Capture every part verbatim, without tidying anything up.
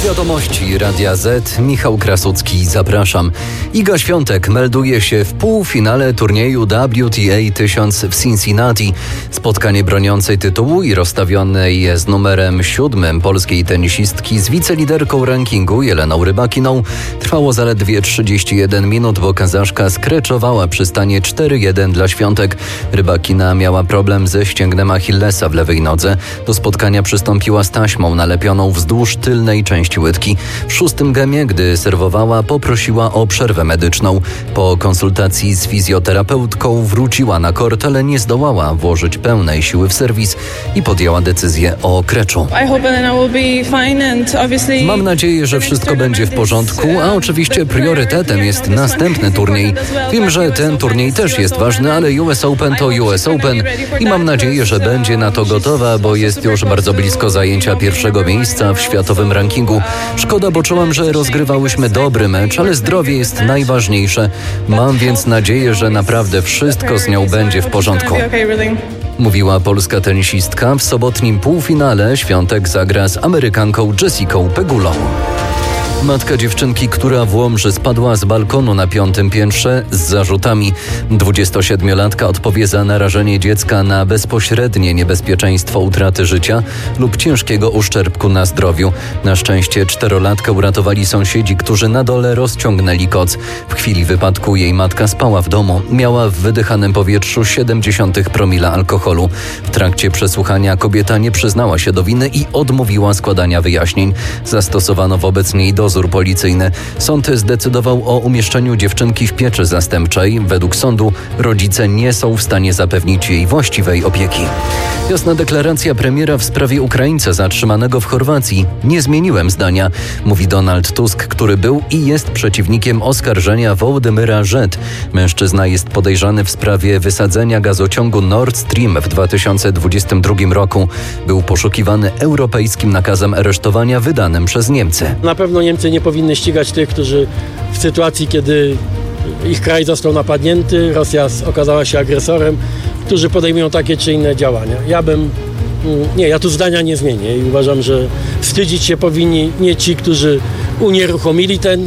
Wiadomości Radia Z, Michał Krasucki, zapraszam. Iga Świątek melduje się w półfinale turnieju W T A tysiąc w Cincinnati. Spotkanie broniącej tytułu i rozstawionej z numerem siódmym polskiej tenisistki z wiceliderką rankingu Jeleną Rybakiną trwało zaledwie trzydzieści jeden minut, bo Kazaszka skreczowała przy stanie cztery jeden dla Świątek. Rybakina miała problem ze ścięgnem Achillesa w lewej nodze. Do spotkania przystąpiła z taśmą nalepioną wzdłuż tylnej części łydki. W szóstym gemie, gdy serwowała, poprosiła o przerwę medyczną. Po konsultacji z fizjoterapeutką wróciła na kort, ale nie zdołała włożyć pełnej siły w serwis i podjęła decyzję o kreczu. Mam nadzieję, że wszystko będzie w porządku, a oczywiście priorytetem jest następny turniej. Wiem, że ten turniej też jest ważny, ale U S Open to U S Open i mam nadzieję, że będzie na to gotowa, bo jest już bardzo blisko zajęcia pierwszego miejsca w światowym rankingu. Szkoda, bo czułam, że rozgrywałyśmy dobry mecz, ale zdrowie jest najważniejsze. Mam więc nadzieję, że naprawdę wszystko z nią będzie w porządku. Mówiła polska tenisistka. W sobotnim półfinale Świątek zagra z Amerykanką Jessicą Pegulą. Matka dziewczynki, która w Łomży spadła z balkonu na piątym piętrze z zarzutami. dwudziestosiedmiolatka odpowie za narażenie dziecka na bezpośrednie niebezpieczeństwo utraty życia lub ciężkiego uszczerbku na zdrowiu. Na szczęście czterolatkę uratowali sąsiedzi, którzy na dole rozciągnęli koc. W chwili wypadku jej matka spała w domu. Miała w wydychanym powietrzu siedemdziesiąt promila alkoholu. W trakcie przesłuchania kobieta nie przyznała się do winy i odmówiła składania wyjaśnień. Zastosowano wobec niej dozór policyjny. Sąd zdecydował o umieszczeniu dziewczynki w pieczy zastępczej. Według sądu rodzice nie są w stanie zapewnić jej właściwej opieki. Jasna deklaracja premiera w sprawie Ukraińca zatrzymanego w Chorwacji. Nie zmieniłem zdania, mówi Donald Tusk, który był i jest przeciwnikiem oskarżenia Wołodymyra Zet. Mężczyzna jest podejrzany w sprawie wysadzenia gazociągu Nord Stream w dwa tysiące dwudziestym drugim roku. Był poszukiwany europejskim nakazem aresztowania wydanym przez Niemcy. Na pewno Niemcy nie powinny ścigać tych, którzy w sytuacji, kiedy ich kraj został napadnięty, Rosja okazała się agresorem, którzy podejmują takie czy inne działania. Ja bym, nie, ja tu zdania nie zmienię i uważam, że wstydzić się powinni nie ci, którzy unieruchomili ten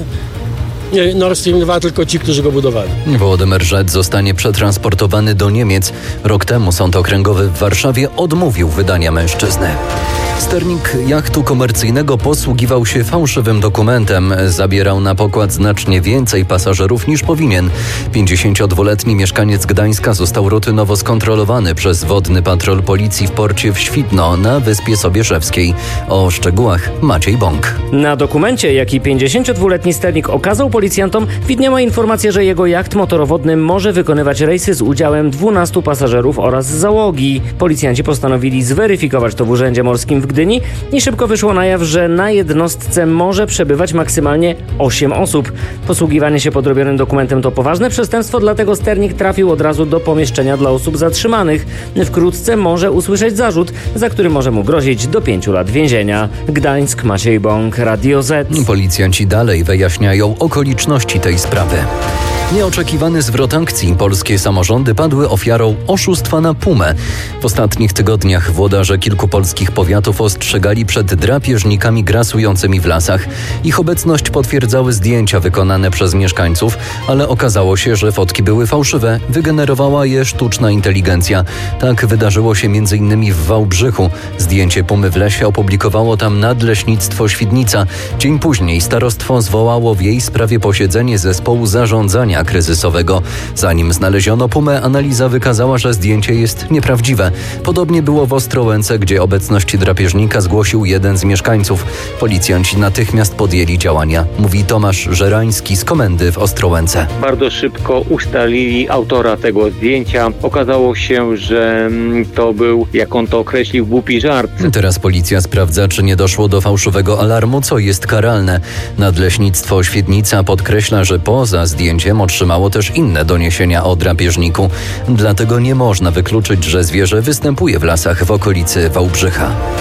Nord Stream dwa, tylko ci, którzy go budowali. Wołodymyr Zet zostanie przetransportowany do Niemiec. Rok temu Sąd Okręgowy w Warszawie odmówił wydania mężczyzny. Sternik jachtu komercyjnego posługiwał się fałszywym dokumentem. Zabierał na pokład znacznie więcej pasażerów niż powinien. pięćdziesięciodwuletni mieszkaniec Gdańska został rutynowo skontrolowany przez wodny patrol policji w porcie w Świdno na Wyspie Sobieszewskiej. O szczegółach Maciej Bąk. Na dokumencie, jaki pięćdziesięciodwuletni sternik okazał policjantom, widniała informacja, że jego jacht motorowodny może wykonywać rejsy z udziałem dwunastu pasażerów oraz załogi. Policjanci postanowili zweryfikować to w Urzędzie Morskim w Gdyni i szybko wyszło na jaw, że na jednostce może przebywać maksymalnie osiem osób. Posługiwanie się podrobionym dokumentem to poważne przestępstwo, dlatego sternik trafił od razu do pomieszczenia dla osób zatrzymanych. Wkrótce może usłyszeć zarzut, za który może mu grozić do pięciu lat więzienia. Gdańsk, Maciej Bąk, Radio Z. Policjanci dalej wyjaśniają okoliczności tej sprawy. Nieoczekiwany zwrot akcji. Polskie samorządy padły ofiarą oszustwa na Pumę. W ostatnich tygodniach włodarze kilku polskich powiatów ostrzegali przed drapieżnikami grasującymi w lasach. Ich obecność potwierdzały zdjęcia wykonane przez mieszkańców, ale okazało się, że fotki były fałszywe. Wygenerowała je sztuczna inteligencja. Tak wydarzyło się między innymi w Wałbrzychu. Zdjęcie Pumy w lesie opublikowało tam Nadleśnictwo Świdnica. Dzień później starostwo zwołało w jej sprawie posiedzenie zespołu zarządzania kryzysowego. Zanim znaleziono Pumę, analiza wykazała, że zdjęcie jest nieprawdziwe. Podobnie było w Ostrołęce, gdzie obecność drapieżnika zgłosił jeden z mieszkańców. Policjanci natychmiast podjęli działania, mówi Tomasz Żerański z komendy w Ostrołęce. Bardzo szybko ustalili autora tego zdjęcia. Okazało się, że to był, jak on to określił, głupi żart. Teraz policja sprawdza, czy nie doszło do fałszywego alarmu, co jest karalne. Nadleśnictwo Świdnica podkreśla, że poza zdjęciem otrzymało też inne doniesienia o drapieżniku. Dlatego nie można wykluczyć, że zwierzę występuje w lasach w okolicy Wałbrzycha.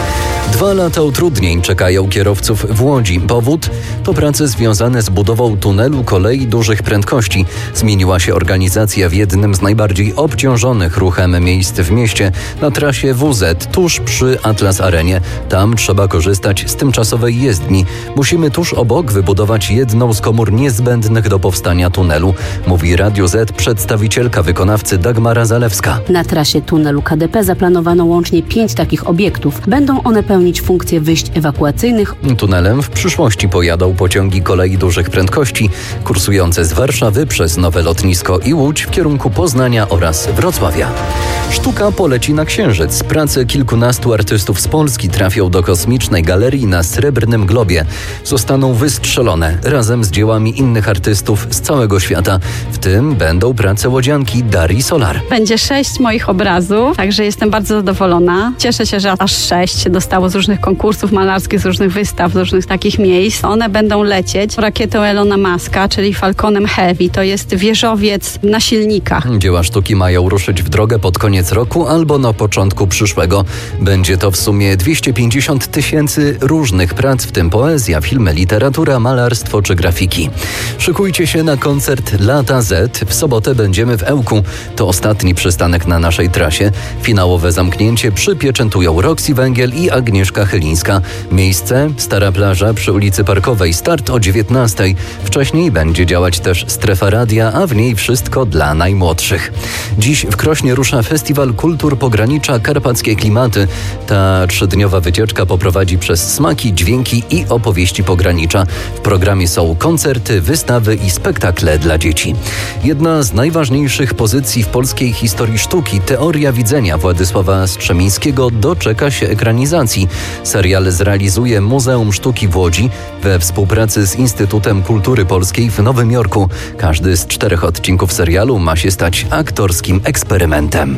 Dwa lata utrudnień czekają kierowców w Łodzi. Powód to prace związane z budową tunelu kolei dużych prędkości. Zmieniła się organizacja w jednym z najbardziej obciążonych ruchem miejsc w mieście, na trasie W Z, tuż przy Atlas Arenie. Tam trzeba korzystać z tymczasowej jezdni. Musimy tuż obok wybudować jedną z komór niezbędnych do powstania tunelu, mówi Radio Z przedstawicielka wykonawcy Dagmara Zalewska. Na trasie tunelu K D P zaplanowano łącznie pięć takich obiektów. Będą one pełnić funkcję wyjść ewakuacyjnych. Tunelem w przyszłości pojadą pociągi kolei dużych prędkości kursujące z Warszawy przez Nowe Lotnisko i Łódź w kierunku Poznania oraz Wrocławia. Sztuka poleci na Księżyc. Prace kilkunastu artystów z Polski trafią do kosmicznej galerii na Srebrnym Globie. Zostaną wystrzelone razem z dziełami innych artystów z całego świata. W tym będą prace łodzianki Darii Solar. Będzie sześć moich obrazów, także jestem bardzo zadowolona. Cieszę się, że aż sześć dostało z różnych konkursów malarskich, z różnych wystaw, z różnych takich miejsc. One będą lecieć rakietą Elona Muska, czyli Falconem Heavy. To jest wieżowiec na silnikach. Dzieła sztuki mają ruszyć w drogę pod koniec roku albo na początku przyszłego. Będzie to w sumie dwieście pięćdziesiąt tysięcy różnych prac, w tym poezja, filmy, literatura, malarstwo czy grafiki. Szykujcie się na koncert Lata Z. W sobotę będziemy w Ełku. To ostatni przystanek na naszej trasie. Finałowe zamknięcie przypieczętują Roxy Węgiel i Agnieszka Chylińska. Miejsce Stara Plaża przy ulicy Parkowej. Start o dziewiętnastej. Wcześniej będzie działać też strefa radia, a w niej wszystko dla najmłodszych. Dziś w Krośnie rusza Festiwal Kultur Pogranicza Karpackie Klimaty. Ta trzydniowa wycieczka poprowadzi przez smaki, dźwięki i opowieści pogranicza. W programie są koncerty, wystawy i spektakle dla dzieci. Jedna z najważniejszych pozycji w polskiej historii sztuki, Teoria widzenia Władysława Strzemińskiego, doczeka się ekranizacji. Serial zrealizuje Muzeum Sztuki w Łodzi we współpracy z Instytutem Kultury Polskiej w Nowym Jorku. Każdy z czterech odcinków serialu ma się stać aktorskim eksperymentem.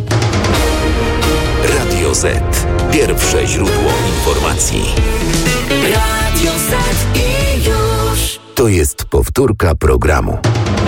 Radio Z. Pierwsze źródło informacji. Radio Z i już. To jest powtórka programu.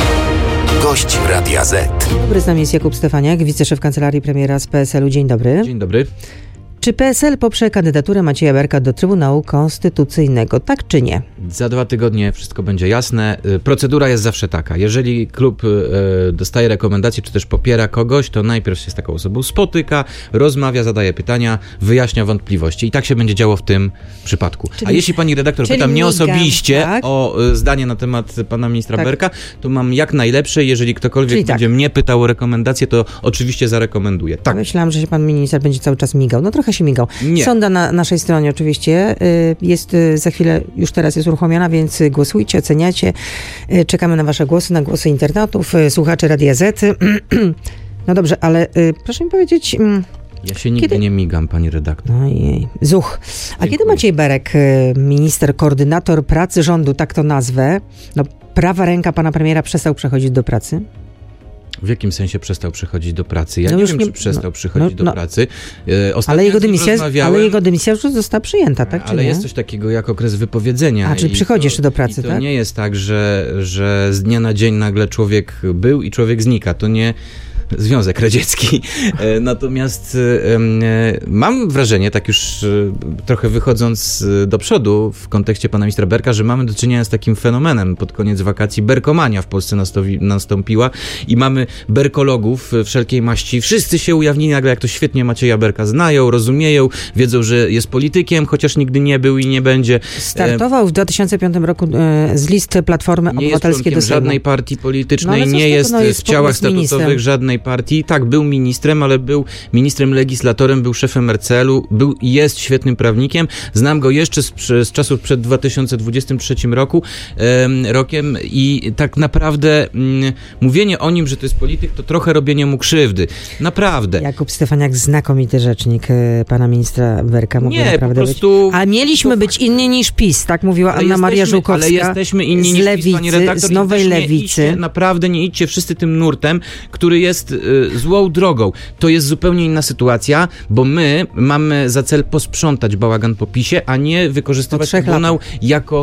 Gość Radia Z. Dzień dobry, z nami jest Jakub Stefaniak, wiceszef Kancelarii Premiera z P S L-u. Dzień dobry. Dzień dobry. Czy P S L poprze kandydaturę Macieja Berka do Trybunału Konstytucyjnego, tak czy nie? Za dwa tygodnie wszystko będzie jasne. Procedura jest zawsze taka. Jeżeli klub e, dostaje rekomendacje, czy też popiera kogoś, to najpierw się z taką osobą spotyka, rozmawia, zadaje pytania, wyjaśnia wątpliwości. I tak się będzie działo w tym przypadku. Czyli, A jeśli pani redaktor pyta mnie osobiście tak? o zdanie na temat pana ministra tak. Berka, to mam jak najlepsze. Jeżeli ktokolwiek czyli będzie tak. mnie pytał o rekomendacje, to oczywiście zarekomenduję. Tak. Myślałam, że się pan minister będzie cały czas migał. No trochę się migał. Nie. Sonda na naszej stronie oczywiście jest za chwilę, już teraz jest uruchomiona, więc głosujcie, oceniacie. Czekamy na wasze głosy, na głosy internautów, słuchaczy Radia Z. No dobrze, ale proszę mi powiedzieć... Ja się nigdy kiedy... nie migam, pani redaktor. Ojej. Zuch. A Dziękuję. Kiedy Maciej Berek, minister, koordynator pracy rządu, tak to nazwę, no prawa ręka pana premiera, przestał przechodzić do pracy? W jakim sensie przestał przychodzić do pracy? Ja no nie już wiem, nie, czy przestał no, przychodzić no, do pracy. Ostatnio ale, jego dymisja, ale jego dymisja już została przyjęta, tak czy Ale nie? jest coś takiego jak okres wypowiedzenia. A, czyli przychodzi jeszcze do pracy, i to tak? To nie jest tak, że, że z dnia na dzień nagle człowiek był i człowiek znika. To nie Związek Radziecki. Natomiast mam wrażenie, tak już trochę wychodząc do przodu w kontekście pana ministra Berka, że mamy do czynienia z takim fenomenem. Pod koniec wakacji berkomania w Polsce nastąpiła i mamy berkologów wszelkiej maści. Wszyscy się ujawnili nagle, jak to świetnie Macieja Berka znają, rozumieją, wiedzą, że jest politykiem, chociaż nigdy nie był i nie będzie. Startował w dwa tysiące piątym roku z listy Platformy Obywatelskiej do Sejmu. Nie jest żadnej partii politycznej, no, nie jest, no jest w ciałach statutowych żadnej partii. Tak, był ministrem, ale był ministrem legislatorem, był szefem R C L-u, był i jest świetnym prawnikiem. Znam go jeszcze z, z czasów przed dwa tysiące dwudziestym trzecim roku, e, rokiem i tak naprawdę m, mówienie o nim, że to jest polityk, to trochę robienie mu krzywdy. Naprawdę. Jakub Stefaniak, znakomity rzecznik e, pana ministra Berka. Mógł Nie, naprawdę po prostu... Być. A mieliśmy być inni niż PiS, tak mówiła ale Anna Maria Żółkowska. Ale jesteśmy inni niż lewicy, PiS, pani redaktor. z Nowej Lewicy. Nie idźcie, naprawdę nie idźcie wszyscy tym nurtem, który jest y, złą drogą. To jest zupełnie inna sytuacja, bo my mamy za cel posprzątać bałagan po PiSie, a nie wykorzystywać Trybunał jako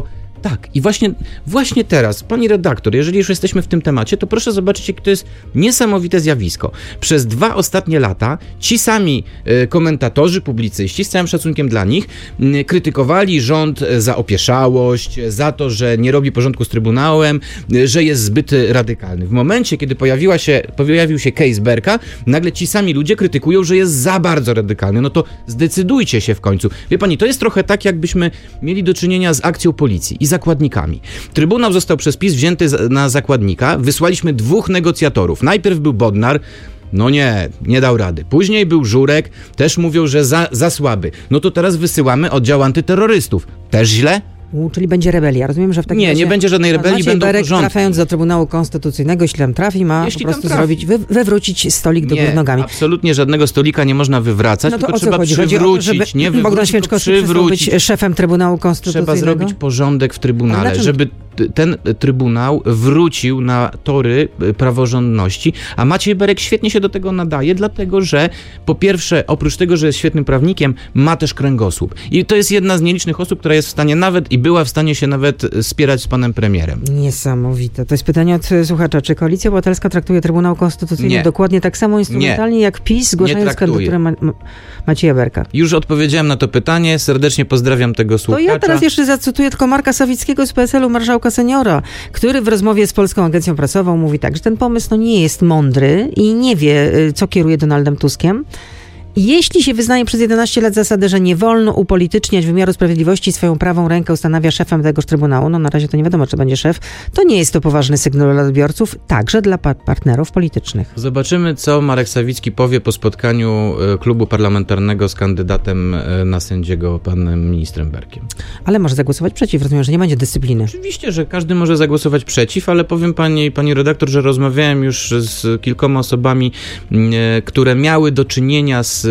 Tak, i właśnie, właśnie teraz, pani redaktor, jeżeli już jesteśmy w tym temacie, to proszę zobaczyć, jakie to jest niesamowite zjawisko. Przez dwa ostatnie lata ci sami y, komentatorzy, publicyści, z całym szacunkiem dla nich, y, krytykowali rząd za opieszałość, za to, że nie robi porządku z Trybunałem, y, że jest zbyt radykalny. W momencie, kiedy pojawiła się, pojawił się case Berka, nagle ci sami ludzie krytykują, że jest za bardzo radykalny. No to zdecydujcie się w końcu. Wie pani, to jest trochę tak, jakbyśmy mieli do czynienia z akcją policji i zakładnikami. Trybunał został przez PiS wzięty na zakładnika, wysłaliśmy dwóch negocjatorów. Najpierw był Bodnar, no nie, nie dał rady. Później był Żurek, też mówią, że za, za słaby. No to teraz wysyłamy oddział antyterrorystów. Też źle? U, czyli będzie rebelia. Rozumiem, że w takim Nie, razie nie będzie żadnej rebelii, Maciej będą Berek, porządki. trafiając do Trybunału Konstytucyjnego, jeśli tam trafi, ma Jeśli po prostu trafi. zrobić, wy, wywrócić stolik do Nie, góry nogami. absolutnie żadnego stolika nie można wywracać, No to tylko o co trzeba chodzi? Chodzi o to, przywrócić, żeby nie wywrócić, Bogdan tylko Święczkowski przestał przywrócić. być szefem Trybunału Konstytucyjnego? Trzeba zrobić porządek w Ale Trybunale, na czym- żeby t- ten Trybunał wrócił na tory y, praworządności, a Maciej Berek świetnie się do tego nadaje, dlatego że po pierwsze, oprócz tego, że jest świetnym prawnikiem, ma też kręgosłup. I to jest jedna z nielicznych osób, która jest w stanie nawet i była w stanie się nawet spierać z panem premierem. Niesamowite. To jest pytanie od e, słuchacza. Czy Koalicja Obywatelska traktuje Trybunał Konstytucyjny Nie. dokładnie tak samo instrumentalnie jak PiS, zgłaszając traktuje. kandydaturę Ma- Ma- Macieja Berka? Już odpowiedziałem na to pytanie, serdecznie pozdrawiam tego To słuchacza. ja teraz jeszcze zacytuję tylko Marka Sawickiego z P S L u, marszałka seniora, który w rozmowie z Polską Agencją Prasową mówi tak, że ten pomysł no, nie jest mądry i nie wie, y, co kieruje Donaldem Tuskiem. Jeśli się wyznaje przez jedenaście lat zasadę, że nie wolno upolityczniać wymiaru sprawiedliwości, swoją prawą rękę ustanawia szefem tegoż Trybunału, no na razie to nie wiadomo, czy będzie szef, to nie jest to poważny sygnał dla odbiorców, także dla pa- partnerów politycznych. Zobaczymy, co Marek Sawicki powie po spotkaniu e, klubu parlamentarnego z kandydatem e, na sędziego, panem ministrem Berkiem. Ale może zagłosować przeciw, rozumiem, że nie będzie dyscypliny. Oczywiście, że każdy może zagłosować przeciw, ale powiem pani, pani redaktor, że rozmawiałem już z kilkoma osobami, e, które miały do czynienia z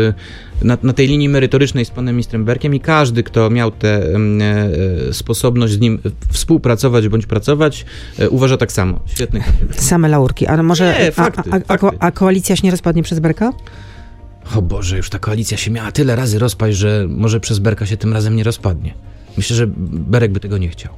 e, na, na tej linii merytorycznej z panem ministrem Berkiem i każdy, kto miał tę e, sposobność z nim współpracować bądź pracować, e, uważa tak samo. Świetny kandydat. Same laurki. A może Nie, a, fakty, a, a, a, fakty. a koalicja się nie rozpadnie przez Berka? O Boże, już ta koalicja się miała tyle razy rozpaść, że może przez Berka się tym razem nie rozpadnie. Myślę, że Berek by tego nie chciał.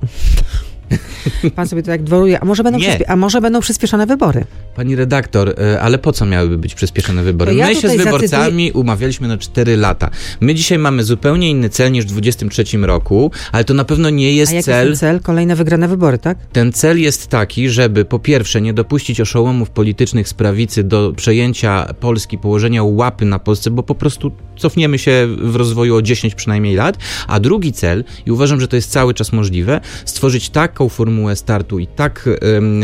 Pan sobie to tak dworuje. A może będą, Nie. przyspie- a może będą przyspieszone wybory? Pani redaktor, e, ale po co miałyby być przyspieszone wybory? To ja My się z tutaj wyborcami umawialiśmy na cztery lata. My dzisiaj mamy zupełnie inny cel niż w dwudziestym trzecim roku, ale to na pewno nie jest A jaki cel... jest ten cel? Kolejne wygrane wybory, tak? Ten cel jest taki, żeby po pierwsze nie dopuścić oszołomów politycznych z prawicy do przejęcia Polski, położenia łapy na Polsce, bo po prostu cofniemy się w rozwoju o dziesięć przynajmniej lat, a drugi cel, i uważam, że to jest cały czas możliwe, stworzyć taką formułę startu i tak e,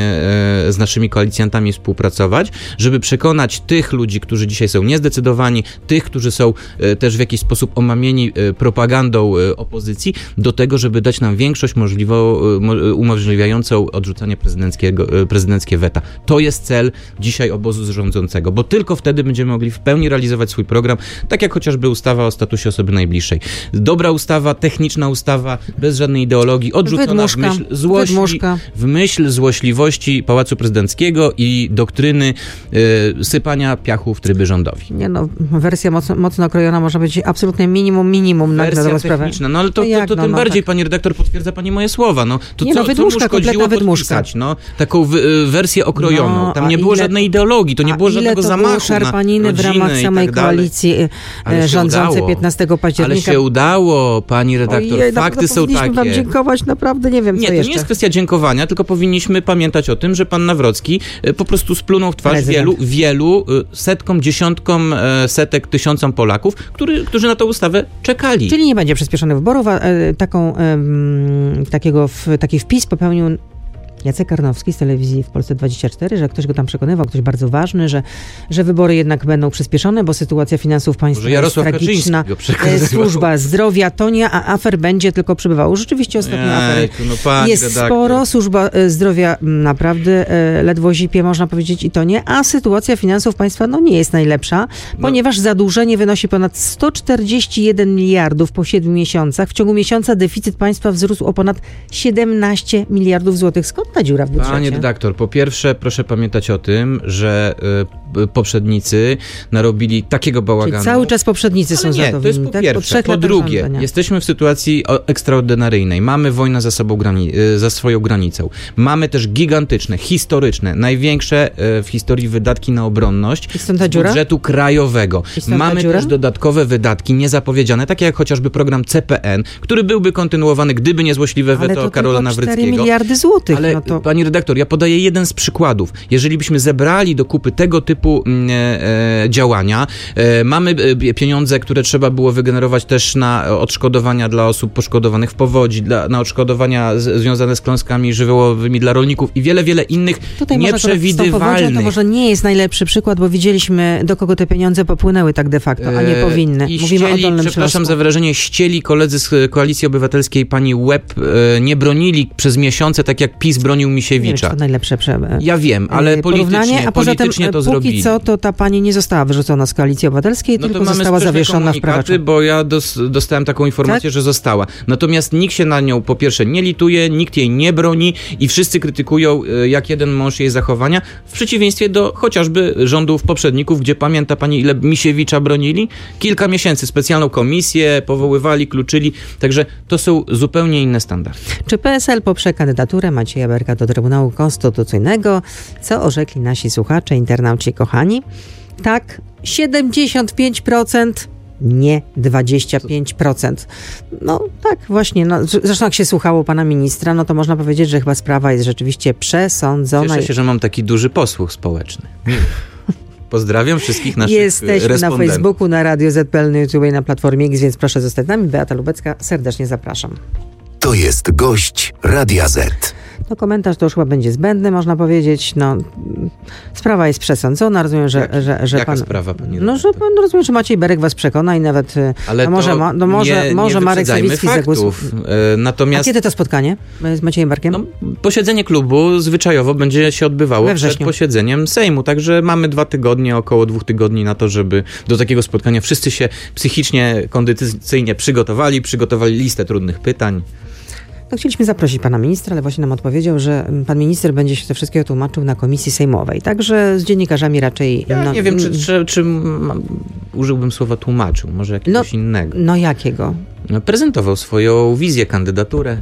e, z naszymi koalicjantami współpracować, żeby przekonać tych ludzi, którzy dzisiaj są niezdecydowani, tych, którzy są e, też w jakiś sposób omamieni e, propagandą e, opozycji, do tego, żeby dać nam większość możliwo, e, mo, umożliwiającą odrzucanie prezydenckiego, e, prezydenckie weta. To jest cel dzisiaj obozu rządzącego, bo tylko wtedy będziemy mogli w pełni realizować swój program, tak jak chociażby ustawa o statusie osoby najbliższej. Dobra ustawa, techniczna ustawa, bez żadnej ideologii, odrzucona Wydmuszka, w myśl złości, wydmuszka. w myśl złośliwości Pałacu Prezydenckiego i doktryny y, sypania piachu w tryby rządowi. Nie no, wersja mocno, mocno okrojona może być absolutnie minimum, minimum na Wersja dobrą sprawę. techniczna, no ale to, No to, jak, to no, tym no, bardziej, tak. pani redaktor, potwierdza pani moje słowa. No, to Nie co, no, co mu wydmuszka, szkodziło kompletna wydmuszka. podpisać? No, taką wy, y, wersję okrojoną. No, Tam a nie było ile- żadnej ideologii, to nie A było ile żadnego to zamachu było szarpaniny na w ramach rodzinę i samej tak dalej. koalicji e, Ale się rządzącej udało. piętnastego października. Ale się udało, pani redaktor, Ojej, fakty naprawdę są powinniśmy wam takie. dziękować, naprawdę nie wiem, Nie, co to jeszcze. nie jest kwestia dziękowania, tylko powinniśmy pamiętać o tym, że pan Nawrocki e, po prostu splunął w twarz Prezydent. wielu, wielu e, setkom, dziesiątkom, e, setek, tysiącom Polaków, który, którzy na tę ustawę czekali. Czyli nie będzie przyspieszonych wyborów, a e, taką, em, takiego w, taki wpis popełnił Jacek Karnowski z telewizji w Polsce dwadzieścia cztery, że ktoś go tam przekonywał, ktoś bardzo ważny, że, że wybory jednak będą przyspieszone, bo sytuacja finansów państwa Może jest Jarosław tragiczna. Kaczyński go przekonywał. E, Służba zdrowia tonie, a afer będzie tylko przybywało. Rzeczywiście ostatnie afery. Jejku, no pani Jest redaktor. sporo, służba e, zdrowia m, naprawdę e, ledwo zipie, można powiedzieć, i to nie, a sytuacja finansów państwa no, nie jest najlepsza, ponieważ zadłużenie wynosi ponad sto czterdzieści jeden miliardów po siedmiu miesiącach. W ciągu miesiąca deficyt państwa wzrósł o ponad siedemnaście miliardów złotych. Skąd ta dziura w budżecie? Panie redaktor, po pierwsze proszę pamiętać o tym, że y, poprzednicy narobili takiego bałaganu. Czyli cały czas poprzednicy są Ale nie, za to to jest winni, po tak? pierwsze. Po, po drugie, rządzenia. Jesteśmy w sytuacji ekstraordynaryjnej. Mamy wojnę za sobą grani- za swoją granicą. Mamy też gigantyczne, historyczne, największe w historii wydatki na obronność z budżetu krajowego. Mamy też dodatkowe wydatki niezapowiedziane, takie jak chociażby program C P N, który byłby kontynuowany, gdyby nie złośliwe weto to Karola Nawrockiego. cztery miliardy złotych. Ale no to... pani redaktor, ja podaję jeden z przykładów. Jeżeli byśmy zebrali do kupy tego typu e, e, działania, e, mamy e, pieniądze, które trzeba było wygenerować też na odszkodowania dla osób poszkodowanych w powodzi, dla, na odszkodowania z, związane z klęskami żywiołowymi dla rolników i wiele, wiele innych Tutaj nieprzewidywalnych. Może to może nie jest najlepszy przykład, bo widzieliśmy, do kogo te pieniądze popłynęły tak de facto, a nie powinny. I Mówimy ścieli, o Dolnym przepraszam Śląsku. za wyrażenie, ścieli koledzy z Koalicji Obywatelskiej pani Łeb e, nie bronili przez miesiące, tak jak PiS bronił Misiewicza. Nie wiem, to najlepsze prze... Ja wiem, ale politycznie, a poza politycznie tym, to póki zrobili. co, to ta pani nie została wyrzucona z Koalicji Obywatelskiej, no tylko to mamy została zawieszona w prawach. Bo ja dos, dostałem taką informację, tak? że została. Natomiast nikt się na nią po pierwsze nie lituje, nikt jej nie broni i wszyscy krytykują jak jeden mąż jej zachowania, w przeciwieństwie do chociażby rządów poprzedników, gdzie pamięta pani, ile Misiewicza bronili? Kilka miesięcy specjalną komisję powoływali, kluczyli, także to są zupełnie inne standardy. Czy P S L poprze kandydaturę Macieja Berka do Trybunału Konstytucyjnego? Co orzekli nasi słuchacze, internauci kochani? Tak, siedemdziesiąt pięć procent, nie dwadzieścia pięć procent. No tak, właśnie. No, zresztą jak się słuchało pana ministra, no to można powiedzieć, że chyba sprawa jest rzeczywiście przesądzona. Cieszę się, że mam taki duży posłuch społeczny. Pozdrawiam wszystkich naszych Jesteśmy respondentów. na Facebooku, na Radio Z P L, na YouTube i na Platformie X, więc proszę zostać z nami. Beata Lubecka, serdecznie zapraszam. To jest gość Radia Z. No komentarz to już chyba będzie zbędny, można powiedzieć. No, sprawa jest przesądzona, rozumiem, że, Jak, że, że jaka pan... sprawa, pani No, że pan rozumiem, że Maciej Berek was przekona i nawet... Ale no może, to no może, nie, może nie Marek Sawicki zagłosuje. Natomiast... A kiedy to spotkanie z Maciejem Berkiem? No, posiedzenie klubu zwyczajowo będzie się odbywało przed posiedzeniem Sejmu, także mamy dwa tygodnie, około dwóch tygodni na to, żeby do takiego spotkania wszyscy się psychicznie, kondycyjnie przygotowali, przygotowali listę trudnych pytań. No, chcieliśmy zaprosić pana ministra, ale właśnie nam odpowiedział, że pan minister będzie się ze wszystkiego tłumaczył na komisji sejmowej. Także z dziennikarzami raczej... Ja no, nie wiem, czy, czy, czy użyłbym słowa tłumaczył, może jakiegoś no, innego. No jakiego? No, prezentował swoją wizję, kandydaturę.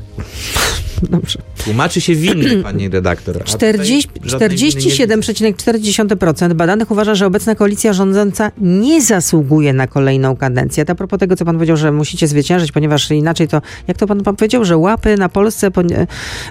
Dobrze. Tłumaczy się winny, pani redaktor. czterdzieści siedem przecinek cztery procent badanych uważa, że obecna koalicja rządząca nie zasługuje na kolejną kadencję. A propos tego, co pan powiedział, że musicie zwyciężyć, ponieważ inaczej to, jak to pan, pan powiedział, że łapy na Polsce... Po, yy...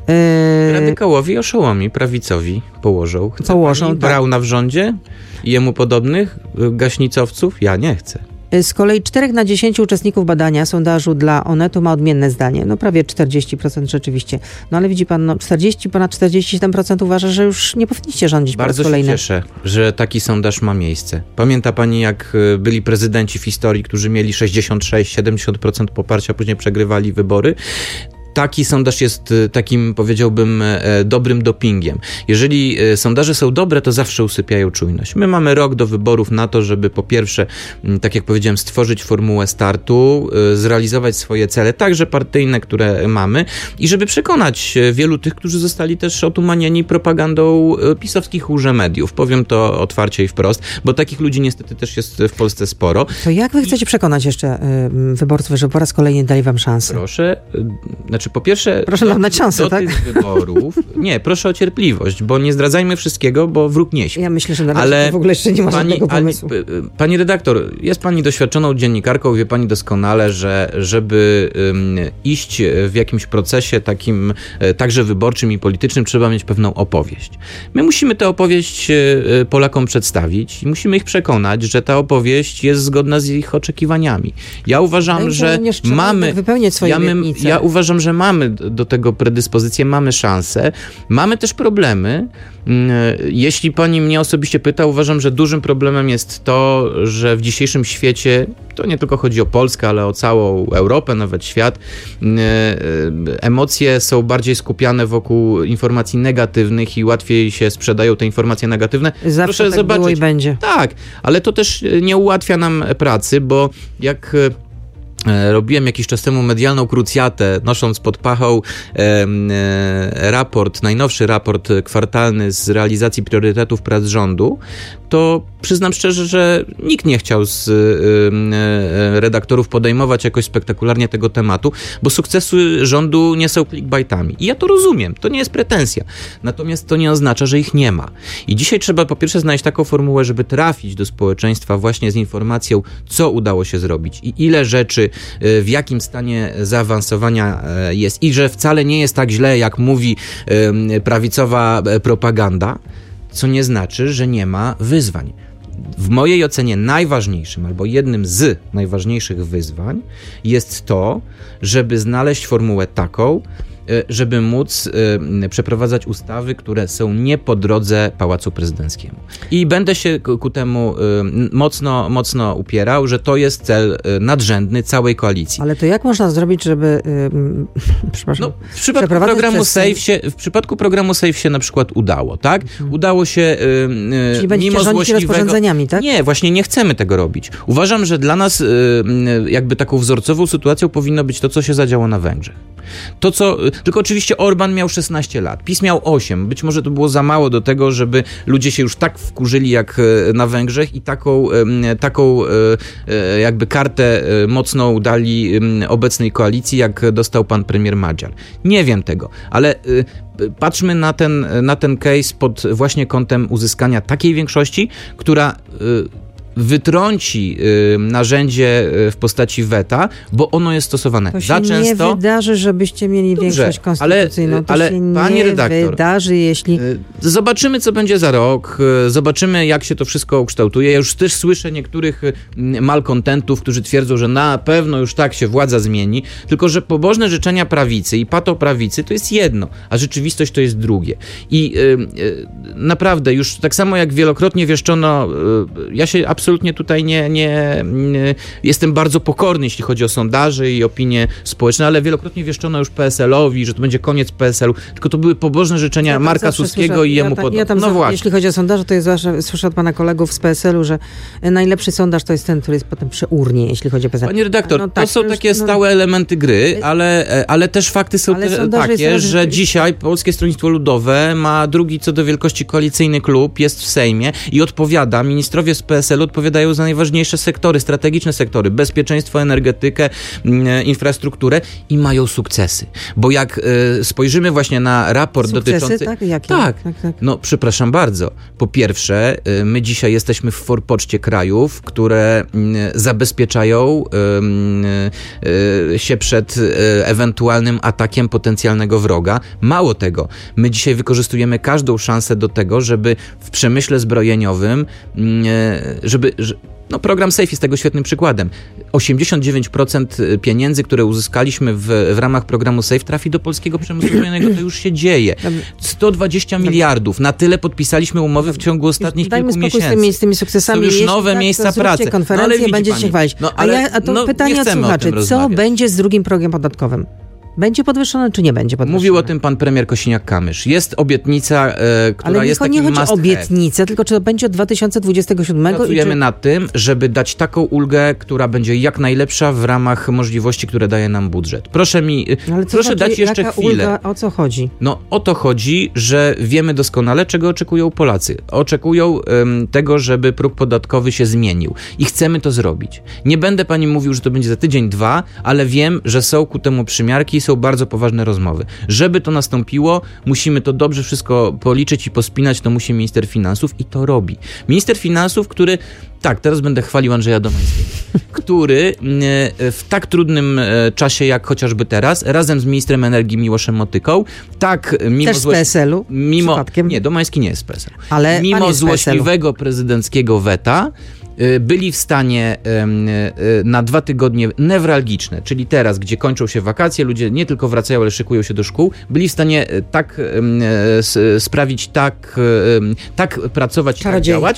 Radykałowi, oszołomi, prawicowi położą. Chce położą, pani tak. Brauna w rządzie i jemu podobnych gaśnicowców? Ja nie chcę. Z kolei czterech na dziesięciu uczestników badania sondażu dla Onetu ma odmienne zdanie. No prawie czterdzieści procent rzeczywiście. No ale widzi pan, no czterdzieści, ponad czterdzieści siedem procent uważa, że już nie powinniście rządzić po raz kolejny. Bardzo się cieszę, że taki sondaż ma miejsce. Pamięta pani, jak byli prezydenci w historii, którzy mieli sześćdziesiąt sześć siedemdziesiąt procent poparcia, później przegrywali wybory? Taki sondaż jest takim, powiedziałbym, dobrym dopingiem. Jeżeli sondaże są dobre, to zawsze usypiają czujność. My mamy rok do wyborów na to, żeby po pierwsze, tak jak powiedziałem, stworzyć formułę startu, zrealizować swoje cele, także partyjne, które mamy i żeby przekonać wielu tych, którzy zostali też otumanieni propagandą pisowskich łże-mediów. Powiem to otwarcie i wprost, bo takich ludzi niestety też jest w Polsce sporo. To jak wy chcecie przekonać jeszcze y, wyborców, że po raz kolejny dali wam szansę? Proszę, znaczy po pierwsze... Proszę nam dać szansę, do tak? tych wyborów... Nie, proszę o cierpliwość, bo nie zdradzajmy wszystkiego, bo wróg nie śpi. Ja myślę, że na razie Ale to w ogóle jeszcze nie ma pani, żadnego pomysłu. Pani, pani redaktor, jest pani doświadczoną dziennikarką, wie pani doskonale, że żeby um, iść w jakimś procesie takim także wyborczym i politycznym, trzeba mieć pewną opowieść. My musimy tę opowieść Polakom przedstawić i musimy ich przekonać, że ta opowieść jest zgodna z ich oczekiwaniami. Ja uważam, że mamy... wypełniać swoje ja, my, ja uważam, że mamy do tego predyspozycję, mamy szansę. Mamy też problemy. Jeśli pani mnie osobiście pyta, uważam, że dużym problemem jest to, że w dzisiejszym świecie, to nie tylko chodzi o Polskę, ale o całą Europę, nawet świat, emocje są bardziej skupiane wokół informacji negatywnych i łatwiej się sprzedają te informacje negatywne. Zawsze Proszę tak zobaczyć. było i będzie. Tak, ale to też nie ułatwia nam pracy, bo jak Robiłem jakiś czas temu medialną krucjatę, nosząc pod pachą e, e, raport, najnowszy raport kwartalny z realizacji priorytetów prac rządu, to przyznam szczerze, że nikt nie chciał z e, redaktorów podejmować jakoś spektakularnie tego tematu, bo sukcesy rządu nie są clickbaitami. I ja to rozumiem, to nie jest pretensja. Natomiast to nie oznacza, że ich nie ma. I dzisiaj trzeba po pierwsze znaleźć taką formułę, żeby trafić do społeczeństwa właśnie z informacją, co udało się zrobić i ile rzeczy w jakim stanie zaawansowania jest i że wcale nie jest tak źle, jak mówi prawicowa propaganda, co nie znaczy, że nie ma wyzwań. W mojej ocenie najważniejszym albo jednym z najważniejszych wyzwań jest to, żeby znaleźć formułę taką, żeby móc y, przeprowadzać ustawy, które są nie po drodze Pałacu Prezydenckiemu. I będę się ku, ku temu y, mocno, mocno upierał, że to jest cel y, nadrzędny całej koalicji. Ale to jak można zrobić, żeby y, przepraszam, no, w przypadku programu przez... Save się, w przypadku programu Save się na przykład udało, tak? Hmm. Udało się y, y, Czyli będziecie mimo rządzić złośliwego... rozporządzeniami, tak? Nie, właśnie nie chcemy tego robić. Uważam, że dla nas y, y, jakby taką wzorcową sytuacją powinno być to, co się zadziało na Węgrzech. To, co... Tylko oczywiście Orban miał szesnaście lat, PiS miał osiem. Być może to było za mało do tego, żeby ludzie się już tak wkurzyli jak na Węgrzech i taką, taką jakby kartę mocną dali obecnej koalicji, jak dostał pan premier Magyar. Nie wiem tego, ale patrzmy na ten, na ten case pod właśnie kątem uzyskania takiej większości, która wytrąci y, narzędzie w postaci weta, bo ono jest stosowane to się za często. nie wydarzy, żebyście mieli Dobrze, większość konstytucyjną. Ale, to ale się pani nie redaktor, wydarzy, jeśli... Zobaczymy, co będzie za rok, zobaczymy, jak się to wszystko ukształtuje. Ja już też słyszę niektórych malkontentów, którzy twierdzą, że na pewno już tak się władza zmieni, tylko że pobożne życzenia prawicy i patoprawicy to jest jedno, a rzeczywistość to jest drugie. I y, y, naprawdę już tak samo jak wielokrotnie wieszczono, y, ja się absolutnie tutaj nie, nie, nie jestem bardzo pokorny, jeśli chodzi o sondaże i opinie społeczne, ale wielokrotnie wieszczono już P S L-owi, że to będzie koniec P S L-u, tylko to były pobożne życzenia ja Marka Suskiego słyszę, i jemu ja podobnych. Ja tam no za, właśnie. Jeśli chodzi o sondaże, to jest zawsze, słyszę od pana kolegów z P S L-u, że najlepszy sondaż to jest ten, który jest potem przy urnie, jeśli chodzi o P S L. Pani redaktor, no, to tak, są to takie już, no, stałe elementy gry, ale, ale też fakty są te, takie, że jest... dzisiaj Polskie Stronnictwo Ludowe ma drugi co do wielkości koalicyjny klub, jest w Sejmie i odpowiada, ministrowie z P S L-u odpowiadają za najważniejsze sektory, strategiczne sektory, bezpieczeństwo, energetykę, infrastrukturę i mają sukcesy. Bo jak y, spojrzymy właśnie na raport sukcesy, dotyczący... Tak? Jakie? Tak. Tak, tak. No przepraszam bardzo. Po pierwsze, y, my dzisiaj jesteśmy w forpoczcie krajów, które y, zabezpieczają y, y, się przed y, ewentualnym atakiem potencjalnego wroga. Mało tego, my dzisiaj wykorzystujemy każdą szansę do tego, żeby w przemyśle zbrojeniowym, y, żeby... Że, No, program Safe jest tego świetnym przykładem. osiemdziesiąt dziewięć procent pieniędzy, które uzyskaliśmy w, w ramach programu Safe, trafi do polskiego przemysłu zbrojeniowego. To już się dzieje. sto dwadzieścia miliardów. Na tyle podpisaliśmy umowy w ciągu ostatnich Dajmy kilku spokój miesięcy. z tymi, z tymi sukcesami. Są już Jeśli nowe tak, miejsca to pracy. konferencję, no, ale będziecie się chwalić. No, ale, a, ja, a to no, pytanie od słuchaczy. Co rozmawiać. będzie z drugim progiem podatkowym? Będzie podwyższone, czy nie będzie podwyższone? Mówił o tym pan premier Kosiniak-Kamysz. Jest obietnica, e, która Ale jest takim takim nie chodzi o obietnicę, tylko czy to będzie od dwa tysiące dwudziestego siódmego? Pracujemy czy... nad tym, żeby dać taką ulgę, która będzie jak najlepsza w ramach możliwości, które daje nam budżet. Proszę mi, Ale co proszę znaczy, dać jeszcze jaka chwilę. Ulga, o co chodzi? No o to chodzi, że wiemy doskonale, czego oczekują Polacy. Oczekują um, tego, żeby próg podatkowy się zmienił. I chcemy to zrobić. Nie będę pani mówił, że to będzie za tydzień, dwa, ale wiem, że są ku temu przymiarki i są bardzo poważne rozmowy. Żeby to nastąpiło, musimy to dobrze wszystko policzyć i pospinać, to musi minister finansów i to robi. Minister finansów, który, tak, teraz będę chwalił Andrzeja Domańskiego, który w tak trudnym czasie, jak chociażby teraz, razem z ministrem energii Miłoszem Motyką, tak mimo... Też z P S L-u? Mimo, Przypadkiem? nie, Domański nie jest z P S L. Ale mimo złośliwego prezydenckiego weta, byli w stanie na dwa tygodnie newralgiczne, czyli teraz, gdzie kończą się wakacje, ludzie nie tylko wracają, ale szykują się do szkół, byli w stanie tak sprawić, tak, tak pracować i tak działać,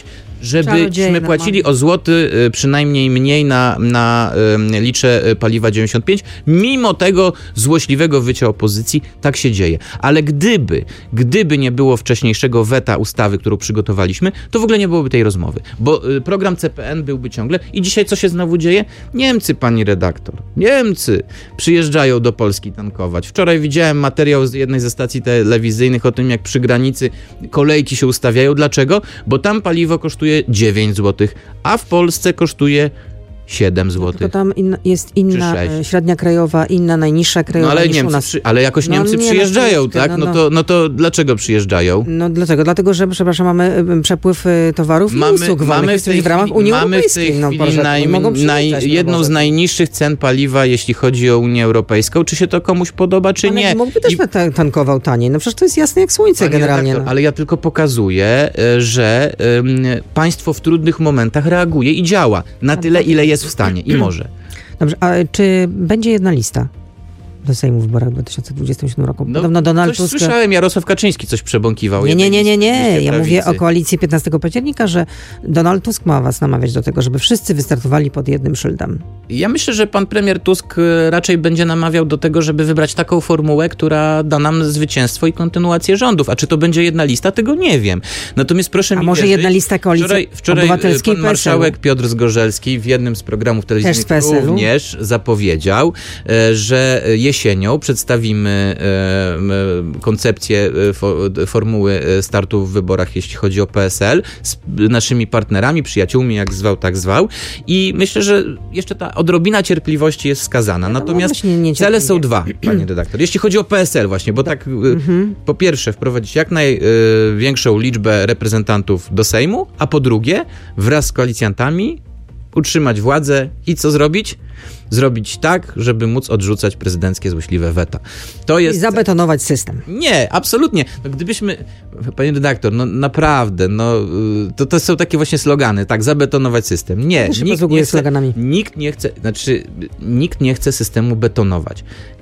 Czarodzieje żebyśmy płacili normalnie. o złoty y, przynajmniej mniej na, na y, litrze y, paliwa dziewięćdziesiąt pięć. Mimo tego złośliwego wycia opozycji tak się dzieje. Ale gdyby, gdyby nie było wcześniejszego weta ustawy, którą przygotowaliśmy, to w ogóle nie byłoby tej rozmowy. Bo y, program C P N byłby ciągle. I dzisiaj co się znowu dzieje? Niemcy, pani redaktor, Niemcy przyjeżdżają do Polski tankować. Wczoraj widziałem materiał z jednej ze stacji telewizyjnych o tym, jak przy granicy kolejki się ustawiają. Dlaczego? Bo tam paliwo kosztuje dziewięć złotych, a w Polsce kosztuje siedem złotych. Tylko tam in, jest inna sześć. e, średnia krajowa, inna, najniższa krajowa No ale niż u Niemcy, nas. przy, ale jakoś No, Niemcy nie, no, przyjeżdżają, troszkę, tak? no, No no. to, no to dlaczego przyjeżdżają? No dlaczego? Dlatego, że, przepraszam, mamy e, przepływ e, towarów i Mamy, usług wolnych. mamy w tej w ramach chwili, Unii mamy w tej Europejskiej. No, chwili proszę, naj, mogą naj, przyjeżdżać, no, jedną może. z najniższych cen paliwa, jeśli chodzi o Unię Europejską. Czy się to komuś podoba, czy Ale nie? mógłby też I- ta- tankował taniej. No przecież to jest jasne jak słońce Panie generalnie. redaktor, No. ale ja tylko pokazuję, e, że em, państwo w trudnych momentach reaguje i działa na tyle, ile jest w stanie i może. Dobrze, a czy będzie jedna lista do Sejmu w wyborach w dwa tysiące dwudziestym siódmym roku? No, Podobno Donald coś Tusk... słyszałem, Jarosław Kaczyński coś przebąkiwał. Nie, nie, nie, nie, jednej nie. liście Ja mówię o prawicy. koalicji piętnastego października, że Donald Tusk ma was namawiać do tego, żeby wszyscy wystartowali pod jednym szyldem. Ja myślę, że pan premier Tusk e, raczej będzie namawiał do tego, żeby wybrać taką formułę, która da nam zwycięstwo i kontynuację rządów. A czy to będzie jedna lista? Tego nie wiem. Natomiast proszę A mi może wierzyć, jedna lista Koalicji wczoraj, wczoraj Obywatelskiej pan i P S L-u? marszałek Piotr Zgorzelski w jednym z programów telewizyjnych Też z P S L-u? również zapowiedział, e, że jesienią przedstawimy e, m, koncepcję e, fo- formuły e, startu w wyborach, jeśli chodzi o P S L, z naszymi partnerami, przyjaciółmi, jak zwał, tak zwał. I myślę, że jeszcze ta odrobina cierpliwości jest wskazana. no Natomiast właśnie nie cele są cierpliwie. dwa, panie redaktor. Jeśli chodzi o P S L właśnie, bo tak Mhm. po pierwsze wprowadzić jak największą liczbę reprezentantów do Sejmu, a po drugie wraz z koalicjantami utrzymać władzę i co zrobić? Zrobić tak, żeby móc odrzucać prezydenckie złośliwe weta. To I jest... zabetonować system. Nie, absolutnie. No gdybyśmy, panie redaktor, no naprawdę, no to, to są takie właśnie slogany, tak, zabetonować system. Nie, Ja też się nikt posługuję nie chce, sloganami. nikt nie chce, znaczy nikt nie chce systemu betonować.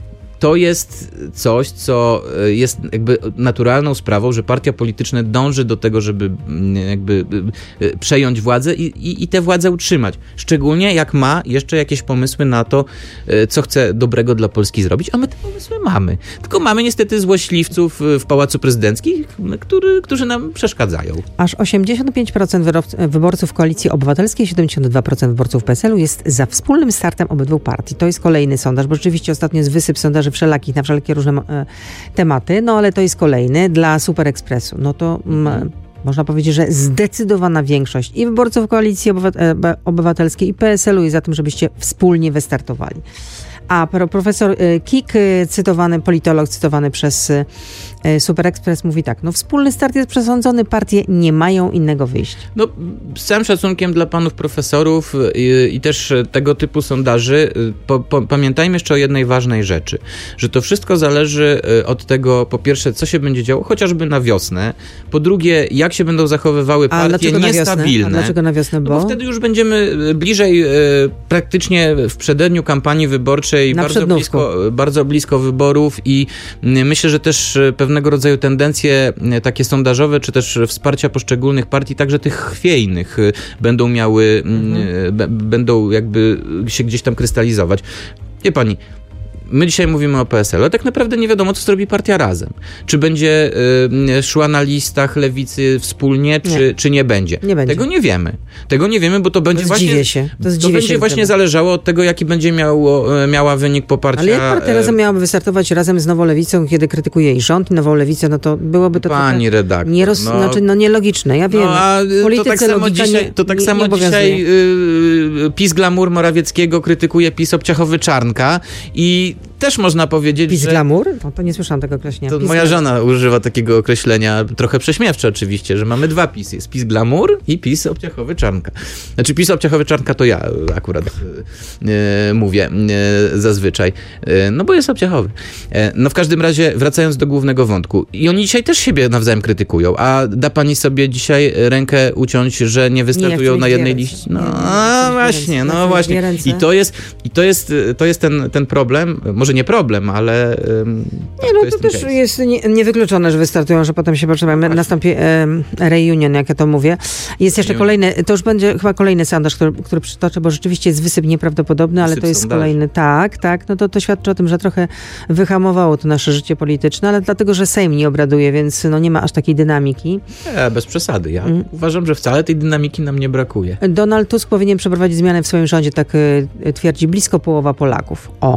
To jest coś, co jest jakby naturalną sprawą, że partia polityczna dąży do tego, żeby jakby przejąć władzę i, i, i tę władzę utrzymać. Szczególnie jak ma jeszcze jakieś pomysły na to, co chce dobrego dla Polski zrobić, a my te pomysły mamy. Tylko mamy niestety złośliwców w Pałacu Prezydenckim, który, którzy nam przeszkadzają. Aż osiemdziesiąt pięć procent wyrob- wyborców Koalicji Obywatelskiej, siedemdziesiąt dwa procent wyborców P S L-u jest za wspólnym startem obydwu partii. To jest kolejny sondaż, bo rzeczywiście ostatnio jest wysyp sondaży wszelakich na wszelkie różne e, tematy, no ale to jest kolejny dla Super Expressu. No to mm, można powiedzieć, że zdecydowana większość i wyborców Koalicji Obywa- e, Obywatelskiej i P S L-u jest za tym, żebyście wspólnie wystartowali. A pro, profesor e, Kik, e, cytowany politolog, cytowany przez e, Super Express mówi tak, no wspólny start jest przesądzony, partie nie mają innego wyjścia. No, z całym szacunkiem dla panów profesorów i, i też tego typu sondaży, po, po, pamiętajmy jeszcze o jednej ważnej rzeczy, że to wszystko zależy od tego, po pierwsze, co się będzie działo, chociażby na wiosnę, po drugie, jak się będą zachowywały A partie dlaczego na wiosnę? niestabilne. A dlaczego na wiosnę? No Bo, bo wtedy już będziemy bliżej, e, praktycznie w przededniu kampanii wyborczej, Na bardzo przednówku. blisko, bardzo blisko wyborów i m, myślę, że też e, pewnego rodzaju tendencje e, takie sondażowe, czy też wsparcia poszczególnych partii, także tych chwiejnych, e, będą miały, m, e, b, będą jakby się gdzieś tam krystalizować. Wie pani, my dzisiaj mówimy o P S L-u, ale tak naprawdę nie wiadomo, co zrobi partia Razem. Czy będzie y, szła na listach lewicy wspólnie, czy nie, czy nie będzie. Nie będzie. Tego nie wiemy. Tego nie wiemy, bo to będzie to właśnie... zdziwię się. To, To zdziwię będzie się właśnie gdyby. zależało od tego, jaki będzie miało, miała wynik poparcia. Ale jak partia e, Razem miałaby wystartować razem z Nową Lewicą, kiedy krytykuje i rząd, i Nową Lewicę, no to byłoby to Pani trochę redaktor, nieroz, no. znaczy, no nielogiczne. Ja wiem, No, a w to polityce tak samo logika dzisiaj, nie, to tak nie, samo nie dzisiaj obowiązuje. y, PiS Glamour Morawieckiego krytykuje PiS Obciachowy Czarnka i też można powiedzieć, PiS że... glamour? No to nie słyszałam tego określenia. To PiS moja glamour. żona używa takiego określenia, trochę prześmiewcze oczywiście, że mamy dwa PiS. Jest PiS Glamour i PiS Obciachowy Czarnka. Znaczy PiS Obciachowy Czarnka to ja akurat e, mówię e, zazwyczaj, e, no bo jest obciachowy. E, no w każdym razie, wracając do głównego wątku. I oni dzisiaj też siebie nawzajem krytykują, a da pani sobie dzisiaj rękę uciąć, że nie wystartują Nie, na dwie jednej ręce. liście? No Nie, nie, a, dwie właśnie, ręce. no Dwie właśnie. ręce. I to jest, i to jest, to jest ten, ten problem, może może nie problem, ale um, tak, nie, no to, jest to też case. Jest nie, niewykluczone, że wystartują, że potem się potrzebujemy. Nastąpi um, reunion, jak ja to mówię. Jest jeszcze kolejny, to już będzie chyba kolejny sondaż, który, który przytoczę, bo rzeczywiście jest wysyp nieprawdopodobny, ale wysyp to jest sondaży. kolejny. Tak, tak, no to, to świadczy o tym, że trochę wyhamowało to nasze życie polityczne, ale dlatego, że Sejm nie obraduje, więc no nie ma aż takiej dynamiki. Nie, bez przesady. Ja mm. uważam, że wcale tej dynamiki nam nie brakuje. Donald Tusk powinien przeprowadzić zmiany w swoim rządzie, tak y, twierdzi blisko połowa Polaków. O.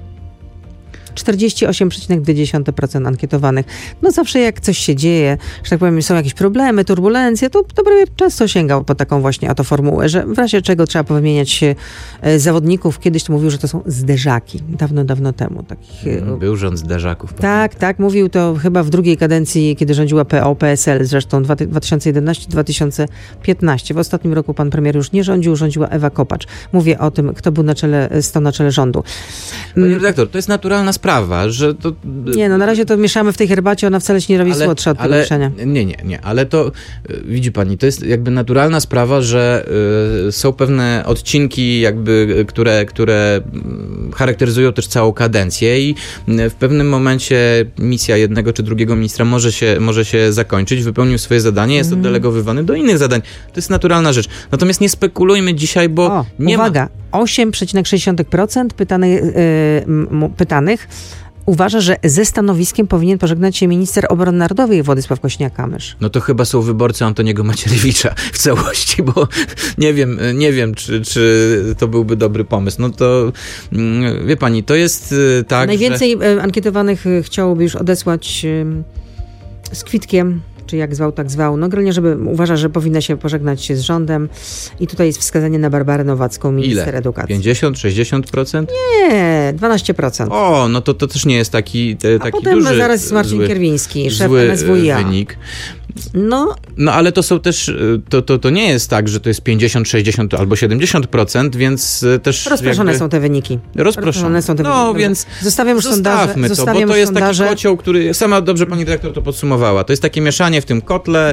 czterdzieści osiem przecinek dwa procent ankietowanych. No zawsze jak coś się dzieje, że tak powiem, są jakieś problemy, turbulencje, to, to premier często sięgał po taką właśnie oto formułę, że w razie czego trzeba powymieniać e, zawodników. Kiedyś to mówił, że to są zderzaki. Dawno, dawno temu. Takich, e, Był rząd zderzaków. Tak, pamiętam. tak. Mówił to chyba w drugiej kadencji, kiedy rządziła P O, P S L, zresztą dwa tysiące jedenasty dwa tysiące piętnaście. W ostatnim roku pan premier już nie rządził, rządziła Ewa Kopacz. Mówię o tym, kto był na czele, stał na czele rządu. Panie redaktor, to jest naturalna sprawa, że to... Nie, no na razie to mieszamy w tej herbacie, ona wcale się nie robi ale, słodsza od ale, mieszania. Nie, nie, nie, ale to widzi pani, to jest jakby naturalna sprawa, że y, są pewne odcinki jakby, które, które charakteryzują też całą kadencję i w pewnym momencie misja jednego czy drugiego ministra może się, może się zakończyć, wypełnił swoje zadanie, jest mm. oddelegowywany do innych zadań. To jest naturalna rzecz. Natomiast nie spekulujmy dzisiaj, bo o, nie uwaga, ma... osiem przecinek sześć procent pytanych, yy, pytanych uważa, że ze stanowiskiem powinien pożegnać się minister obrony narodowej Władysław Kośniak-Kamysz. No to chyba są wyborcy Antoniego Macierewicza w całości, bo nie wiem, nie wiem, czy, czy to byłby dobry pomysł. No to wie pani, to jest tak, Najwięcej że... ankietowanych chciałoby już odesłać z kwitkiem, czy jak zwał, tak zwał. No generalnie, żeby uważa, że powinna się pożegnać się z rządem. I tutaj jest wskazanie na Barbarę Nowacką, minister Ile? edukacji. pięćdziesiąt, sześćdziesiąt procent? Nie, dwanaście procent. O, no to, to też nie jest taki, te, A taki potem duży, zaraz jest Marcin zły, Kierwiński, szef zły N S W I A. wynik. No, No ale to są też, to, to, to nie jest tak, że to jest pięćdziesiąt, sześćdziesiąt albo siedemdziesiąt procent, więc też rozproszone jakby... są te wyniki. Rozproszone są te no, wyniki. więc zostawiam już sondaże. zostawmy to, zostawiam bo to jest sondaże. taki kocioł, który, sama dobrze pani dyrektor to podsumowała, to jest takie mieszanie w tym kotle.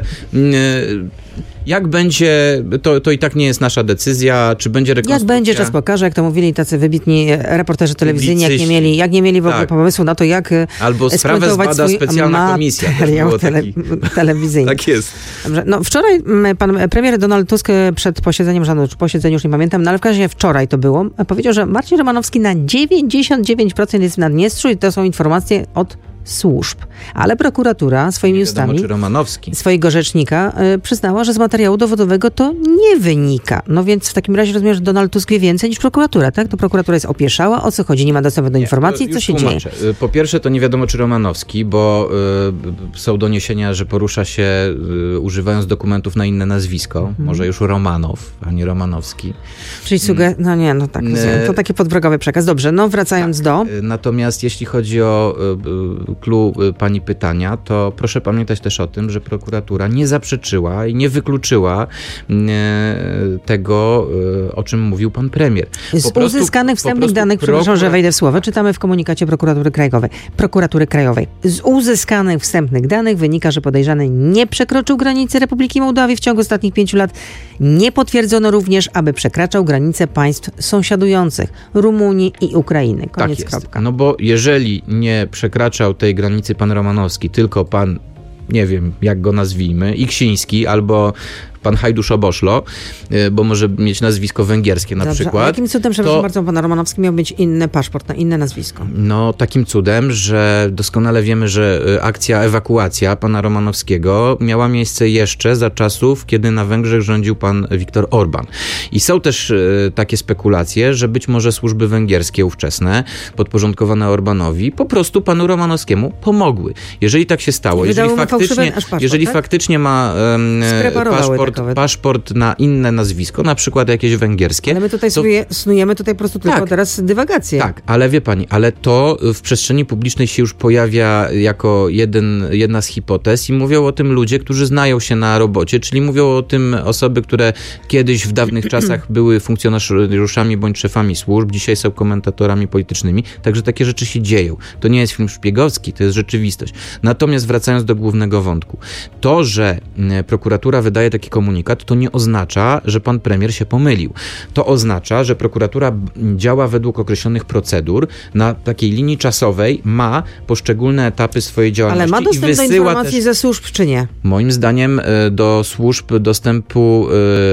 Jak będzie, to, to i tak nie jest nasza decyzja, czy będzie rekonstrukcja. Jak będzie, czas pokaże, jak to mówili tacy wybitni reporterzy telewizyjni, jak nie Publicyści. mieli, jak nie mieli w ogóle Tak. pomysłu na to, jak Albo sprawę spuentować zbada swój specjalna komisja. Też materiał było tele, taki... telewizyjny. Tak jest. Dobrze. No wczoraj m, pan premier Donald Tusk przed posiedzeniem rządu, czy posiedzeniu, już nie pamiętam, no ale w każdym razie wczoraj to było, powiedział, że Marcin Romanowski na dziewięćdziesiąt dziewięć procent jest w Naddniestrzu i to są informacje od służb. Ale prokuratura swoimi Nie wiadomo, ustami, czy Romanowski. swojego rzecznika y, przyznała, że z materiału dowodowego to nie wynika. No więc w takim razie rozumiem, że Donald Tusk wie więcej niż prokuratura, tak? To prokuratura jest opieszała, o co chodzi, nie ma dostępu do Nie, informacji, to co już się tłumaczę. dzieje. Po pierwsze, to nie wiadomo, czy Romanowski, bo y, są doniesienia, że porusza się y, używając dokumentów na inne nazwisko. Mhm. Może już Romanow, a nie Romanowski. Czyli suge... No nie, no tak. Nie. To taki podprogowy przekaz. Dobrze, no wracając tak. do... Natomiast jeśli chodzi o y, y, clue y, pani pytania, to proszę pamiętać też o tym, że prokuratura nie zaprzeczyła i nie wykluczyła y, tego, y, o czym mówił pan premier. Po Z prostu, uzyskanych wstępnych prostu danych, przepraszam, prokura- że wejdę w słowo, czytamy w komunikacie prokuratury krajowej. Prokuratury krajowej. Z uzyskanych wstępnych danych wynika, że podejrzany nie przekroczył granicy Republiki Mołdawii w ciągu ostatnich pięciu lat. Nie potwierdzono również, aby przekraczał granice państw sąsiadujących, Rumunii i Ukrainy. Koniec, tak jest. kropka. No bo jeżeli nie przekraczał tej granicy pan Romanowski, tylko pan, nie wiem jak go nazwijmy, Iksiński albo pan Hajdusz-Oboszlo, bo może mieć nazwisko węgierskie na Dobrze, przykład. a jakim cudem, przepraszam to, bardzo, pan Romanowski miał mieć inny paszport na inne nazwisko? No takim cudem, że doskonale wiemy, że akcja ewakuacja pana Romanowskiego miała miejsce jeszcze za czasów, kiedy na Węgrzech rządził pan Viktor Orban. I są też y, takie spekulacje, że być może służby węgierskie ówczesne, podporządkowane Orbanowi, po prostu panu Romanowskiemu pomogły. Jeżeli tak się stało, jeżeli mu faktycznie, fałszywy aż paszport, jeżeli tak? faktycznie ma um, paszport, paszport na inne nazwisko, na przykład jakieś węgierskie. Ale my tutaj to... snuje, snujemy tutaj po prostu tylko tak, teraz dywagację. Tak, ale wie pani, ale to w przestrzeni publicznej się już pojawia jako jeden, jedna z hipotez i mówią o tym ludzie, którzy znają się na robocie, czyli mówią o tym osoby, które kiedyś w dawnych czasach były funkcjonariuszami bądź szefami służb, dzisiaj są komentatorami politycznymi, także takie rzeczy się dzieją. To nie jest film szpiegowski, to jest rzeczywistość. Natomiast wracając do głównego wątku, to, że prokuratura wydaje taki komunikat, komunikat, to nie oznacza, że pan premier się pomylił. To oznacza, że prokuratura działa według określonych procedur, na takiej linii czasowej ma poszczególne etapy swojej działalności. Ale ma dostęp do informacji też, ze służb, czy nie? Moim zdaniem do służb dostępu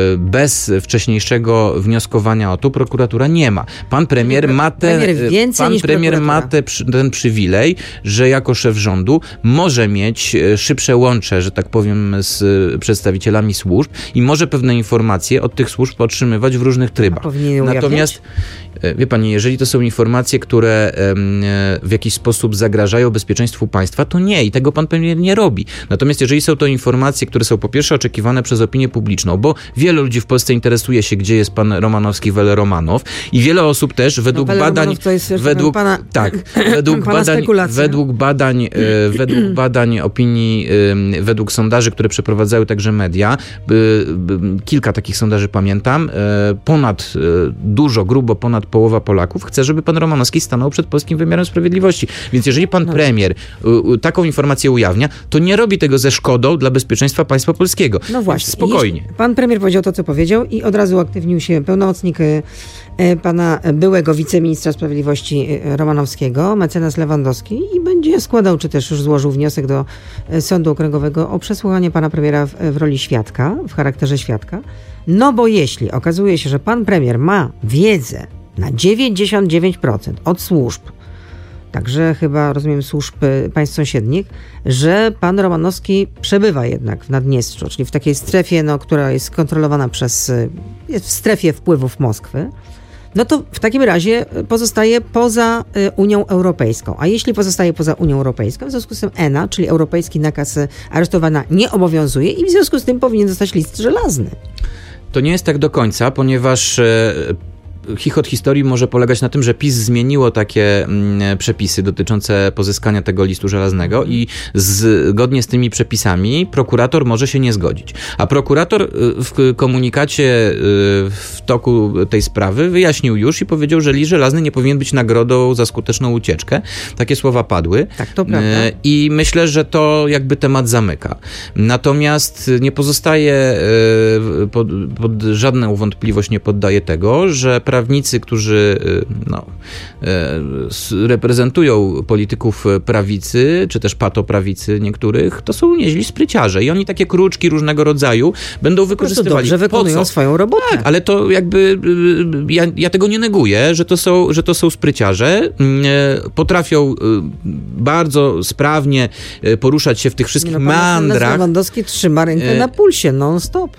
bez wcześniejszego wnioskowania o to prokuratura nie ma. Pan premier ma, te, premier więcej pan niż premier ma te, ten przywilej, że jako szef rządu może mieć szybsze łącze, że tak powiem, z przedstawicielami służb i może pewne informacje od tych służb otrzymywać w różnych trybach. Natomiast wie pani, jeżeli to są informacje, które w jakiś sposób zagrażają bezpieczeństwu państwa, to nie i tego pan premier nie robi. Natomiast jeżeli są to informacje, które są po pierwsze oczekiwane przez opinię publiczną, bo wiele ludzi w Polsce interesuje się, gdzie jest pan Romanowski Wele Romanow i wiele osób też według no, badań Romanów to jest według pana, tak, według pana badań według badań e, według badań opinii e, według sondaży, które przeprowadzały także media, e, e, kilka takich sondaży pamiętam, e, ponad e, dużo, grubo ponad połowa Polaków chce, żeby pan Romanowski stanął przed polskim wymiarem sprawiedliwości. Więc jeżeli pan no. premier y, y, taką informację ujawnia, to nie robi tego ze szkodą dla bezpieczeństwa państwa polskiego. No właśnie. Spokojnie. Jeśli pan premier powiedział to, co powiedział i od razu aktywnił się pełnomocnik y, y, pana byłego wiceministra sprawiedliwości y, Romanowskiego, mecenas Lewandowski i będzie składał, czy też już złożył wniosek do y, Sądu Okręgowego o przesłuchanie pana premiera w, w roli świadka, w charakterze świadka. No bo jeśli okazuje się, że pan premier ma wiedzę na dziewięćdziesiąt dziewięć procent od służb, także chyba, rozumiem, służb państw sąsiednich, że pan Romanowski przebywa jednak w Naddniestrzu, czyli w takiej strefie, no, która jest kontrolowana przez, jest w strefie wpływów Moskwy, no to w takim razie pozostaje poza Unią Europejską. A jeśli pozostaje poza Unią Europejską, w związku z tym E N A, czyli Europejski Nakaz Aresztowania, nie obowiązuje i w związku z tym powinien dostać list żelazny. To nie jest tak do końca, ponieważ chichot historii może polegać na tym, że PiS zmieniło takie mm, przepisy dotyczące pozyskania tego listu żelaznego i zgodnie z tymi przepisami prokurator może się nie zgodzić. A prokurator w komunikacie w toku tej sprawy wyjaśnił już i powiedział, że list żelazny nie powinien być nagrodą za skuteczną ucieczkę. Takie słowa padły. Tak, to prawda. I myślę, że to jakby temat zamyka. Natomiast nie pozostaje pod, pod żadną wątpliwość nie poddaje tego, że prawnicy, którzy no, reprezentują polityków prawicy, czy też patoprawicy niektórych, to są nieźli spryciarze i oni takie kruczki różnego rodzaju będą wykorzystywali. Dobrze wykonują swoją robotę. Tak, ale to jakby ja, ja tego nie neguję, że to są, że to są spryciarze, potrafią bardzo sprawnie poruszać się w tych wszystkich no, meandrach. Lewandowski trzyma rękę na pulsie non-stop.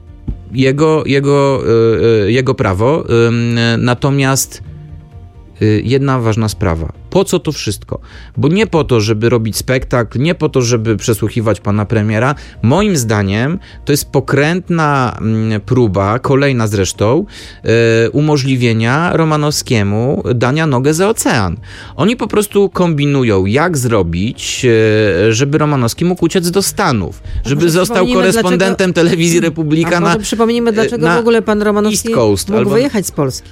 Jego, jego, jego prawo. Natomiast jedna ważna sprawa. Po co to wszystko? Bo nie po to, żeby robić spektakl, nie po to, żeby przesłuchiwać pana premiera. Moim zdaniem to jest pokrętna próba, kolejna zresztą, umożliwienia Romanowskiemu dania nogę za ocean. Oni po prostu kombinują, jak zrobić, żeby Romanowski mógł uciec do Stanów, żeby został korespondentem dlaczego... telewizji Republika. A może na, przypomnijmy, dlaczego w ogóle pan Romanowski Coast, mógł albo... wyjechać z Polski.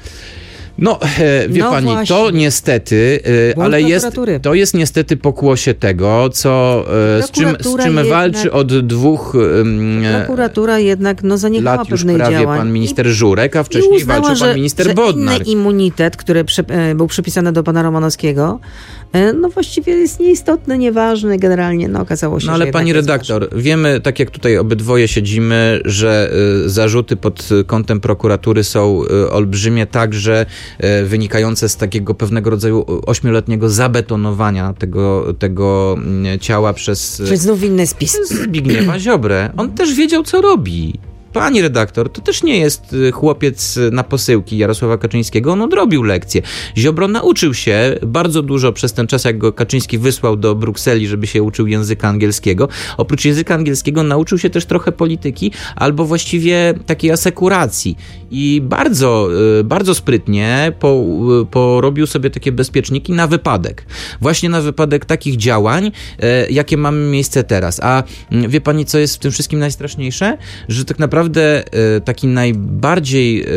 No, wie no pani, właśnie. to niestety, ale jest, to jest niestety pokłosie tego, co, z czym, z czym jednak, walczy od dwóch prokuratura jednak no, zaniechała lat już pewnych prawie działań. pan minister Żurek, a wcześniej uznała, walczył pan że, minister że Bodnar. Inny immunitet, który przy, był przypisany do pana Romanowskiego, no właściwie jest nieistotny, nieważny, generalnie no okazało się, No ale że pani redaktor, ważny. Wiemy, tak jak tutaj obydwoje siedzimy, że y, zarzuty pod kątem prokuratury są y, olbrzymie, także y, wynikające z takiego pewnego rodzaju ośmioletniego zabetonowania tego, tego y, ciała przez... Czy znów inny spis. Zbigniewa Ziobrę. On też wiedział, co robi. Pani redaktor, to też nie jest chłopiec na posyłki Jarosława Kaczyńskiego, on odrobił lekcję. Ziobro nauczył się bardzo dużo przez ten czas, jak go Kaczyński wysłał do Brukseli, żeby się uczył języka angielskiego. Oprócz języka angielskiego nauczył się też trochę polityki, albo właściwie takiej asekuracji. I bardzo, bardzo sprytnie po, porobił sobie takie bezpieczniki na wypadek. Właśnie na wypadek takich działań, jakie mamy miejsce teraz. A wie pani, co jest w tym wszystkim najstraszniejsze? Że tak naprawdę naprawdę taki najbardziej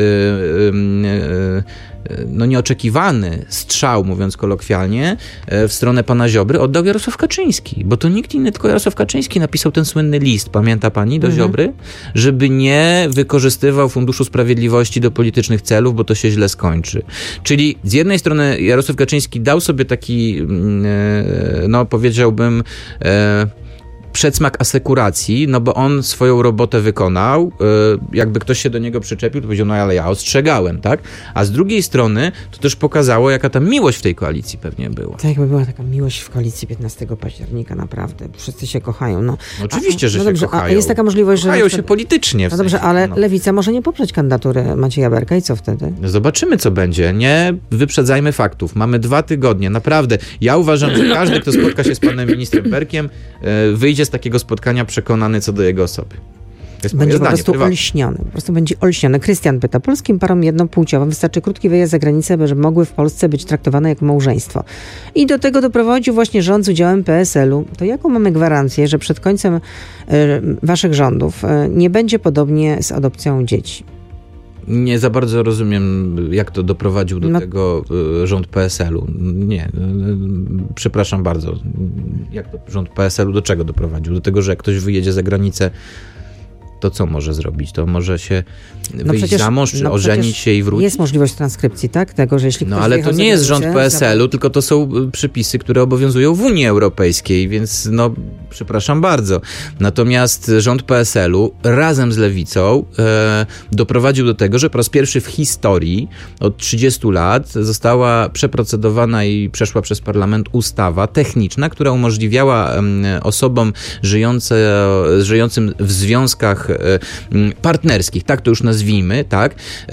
no nieoczekiwany strzał, mówiąc kolokwialnie, w stronę pana Ziobry oddał Jarosław Kaczyński, bo to nikt inny, tylko Jarosław Kaczyński napisał ten słynny list, pamięta pani, do mhm. Ziobry, żeby nie wykorzystywał Funduszu Sprawiedliwości do politycznych celów, bo to się źle skończy. Czyli z jednej strony Jarosław Kaczyński dał sobie taki, no powiedziałbym, przedsmak asekuracji, no bo on swoją robotę wykonał, jakby ktoś się do niego przyczepił, to powiedział, no ale ja ostrzegałem, tak? A z drugiej strony to też pokazało, jaka tam miłość w tej koalicji pewnie była. Tak, jakby była taka miłość w koalicji piętnastego października, naprawdę. Wszyscy się kochają. No, oczywiście, a, że no się dobrze, kochają. A jest taka możliwość, kochają że... się politycznie. W no dobrze, sensie, ale no. Lewica może nie poprzeć kandydatury Macieja Berka i co wtedy? Zobaczymy, co będzie. Nie wyprzedzajmy faktów. Mamy dwa tygodnie. Naprawdę. Ja uważam, że każdy, kto spotka się z panem ministrem Berkiem, wyjdzie z takiego spotkania przekonany co do jego osoby. Będzie po zdanie, prostu prywatne. olśniony. Po prostu będzie olśniony. Krystian pyta, polskim parom jednopłciowym wystarczy krótki wyjazd za granicę, by żeby mogły w Polsce być traktowane jak małżeństwo. I do tego doprowadził właśnie rząd z udziałem P S L u. To jaką mamy gwarancję, że przed końcem y, waszych rządów y, nie będzie podobnie z adopcją dzieci? Nie za bardzo rozumiem, jak to doprowadził do no. tego y, rząd P S L u. Nie, y, y, przepraszam bardzo. Jak to rząd P S L u do czego doprowadził? Do tego, że jak ktoś wyjedzie za granicę, to co może zrobić? To może się wyjść no przecież, za mąż, czy no ożenić się i wrócić? Jest możliwość transkrypcji, tak? Tego, że jeśli ktoś No ale to nie jest rząd P S L u, za... tylko to są przepisy, które obowiązują w Unii Europejskiej, więc no, przepraszam bardzo. Natomiast rząd P S L u razem z Lewicą e, doprowadził do tego, że po raz pierwszy w historii od trzydziestu lat została przeprocedowana i przeszła przez parlament ustawa techniczna, która umożliwiała e, osobom żyjące, żyjącym w związkach partnerskich, tak to już nazwijmy, tak,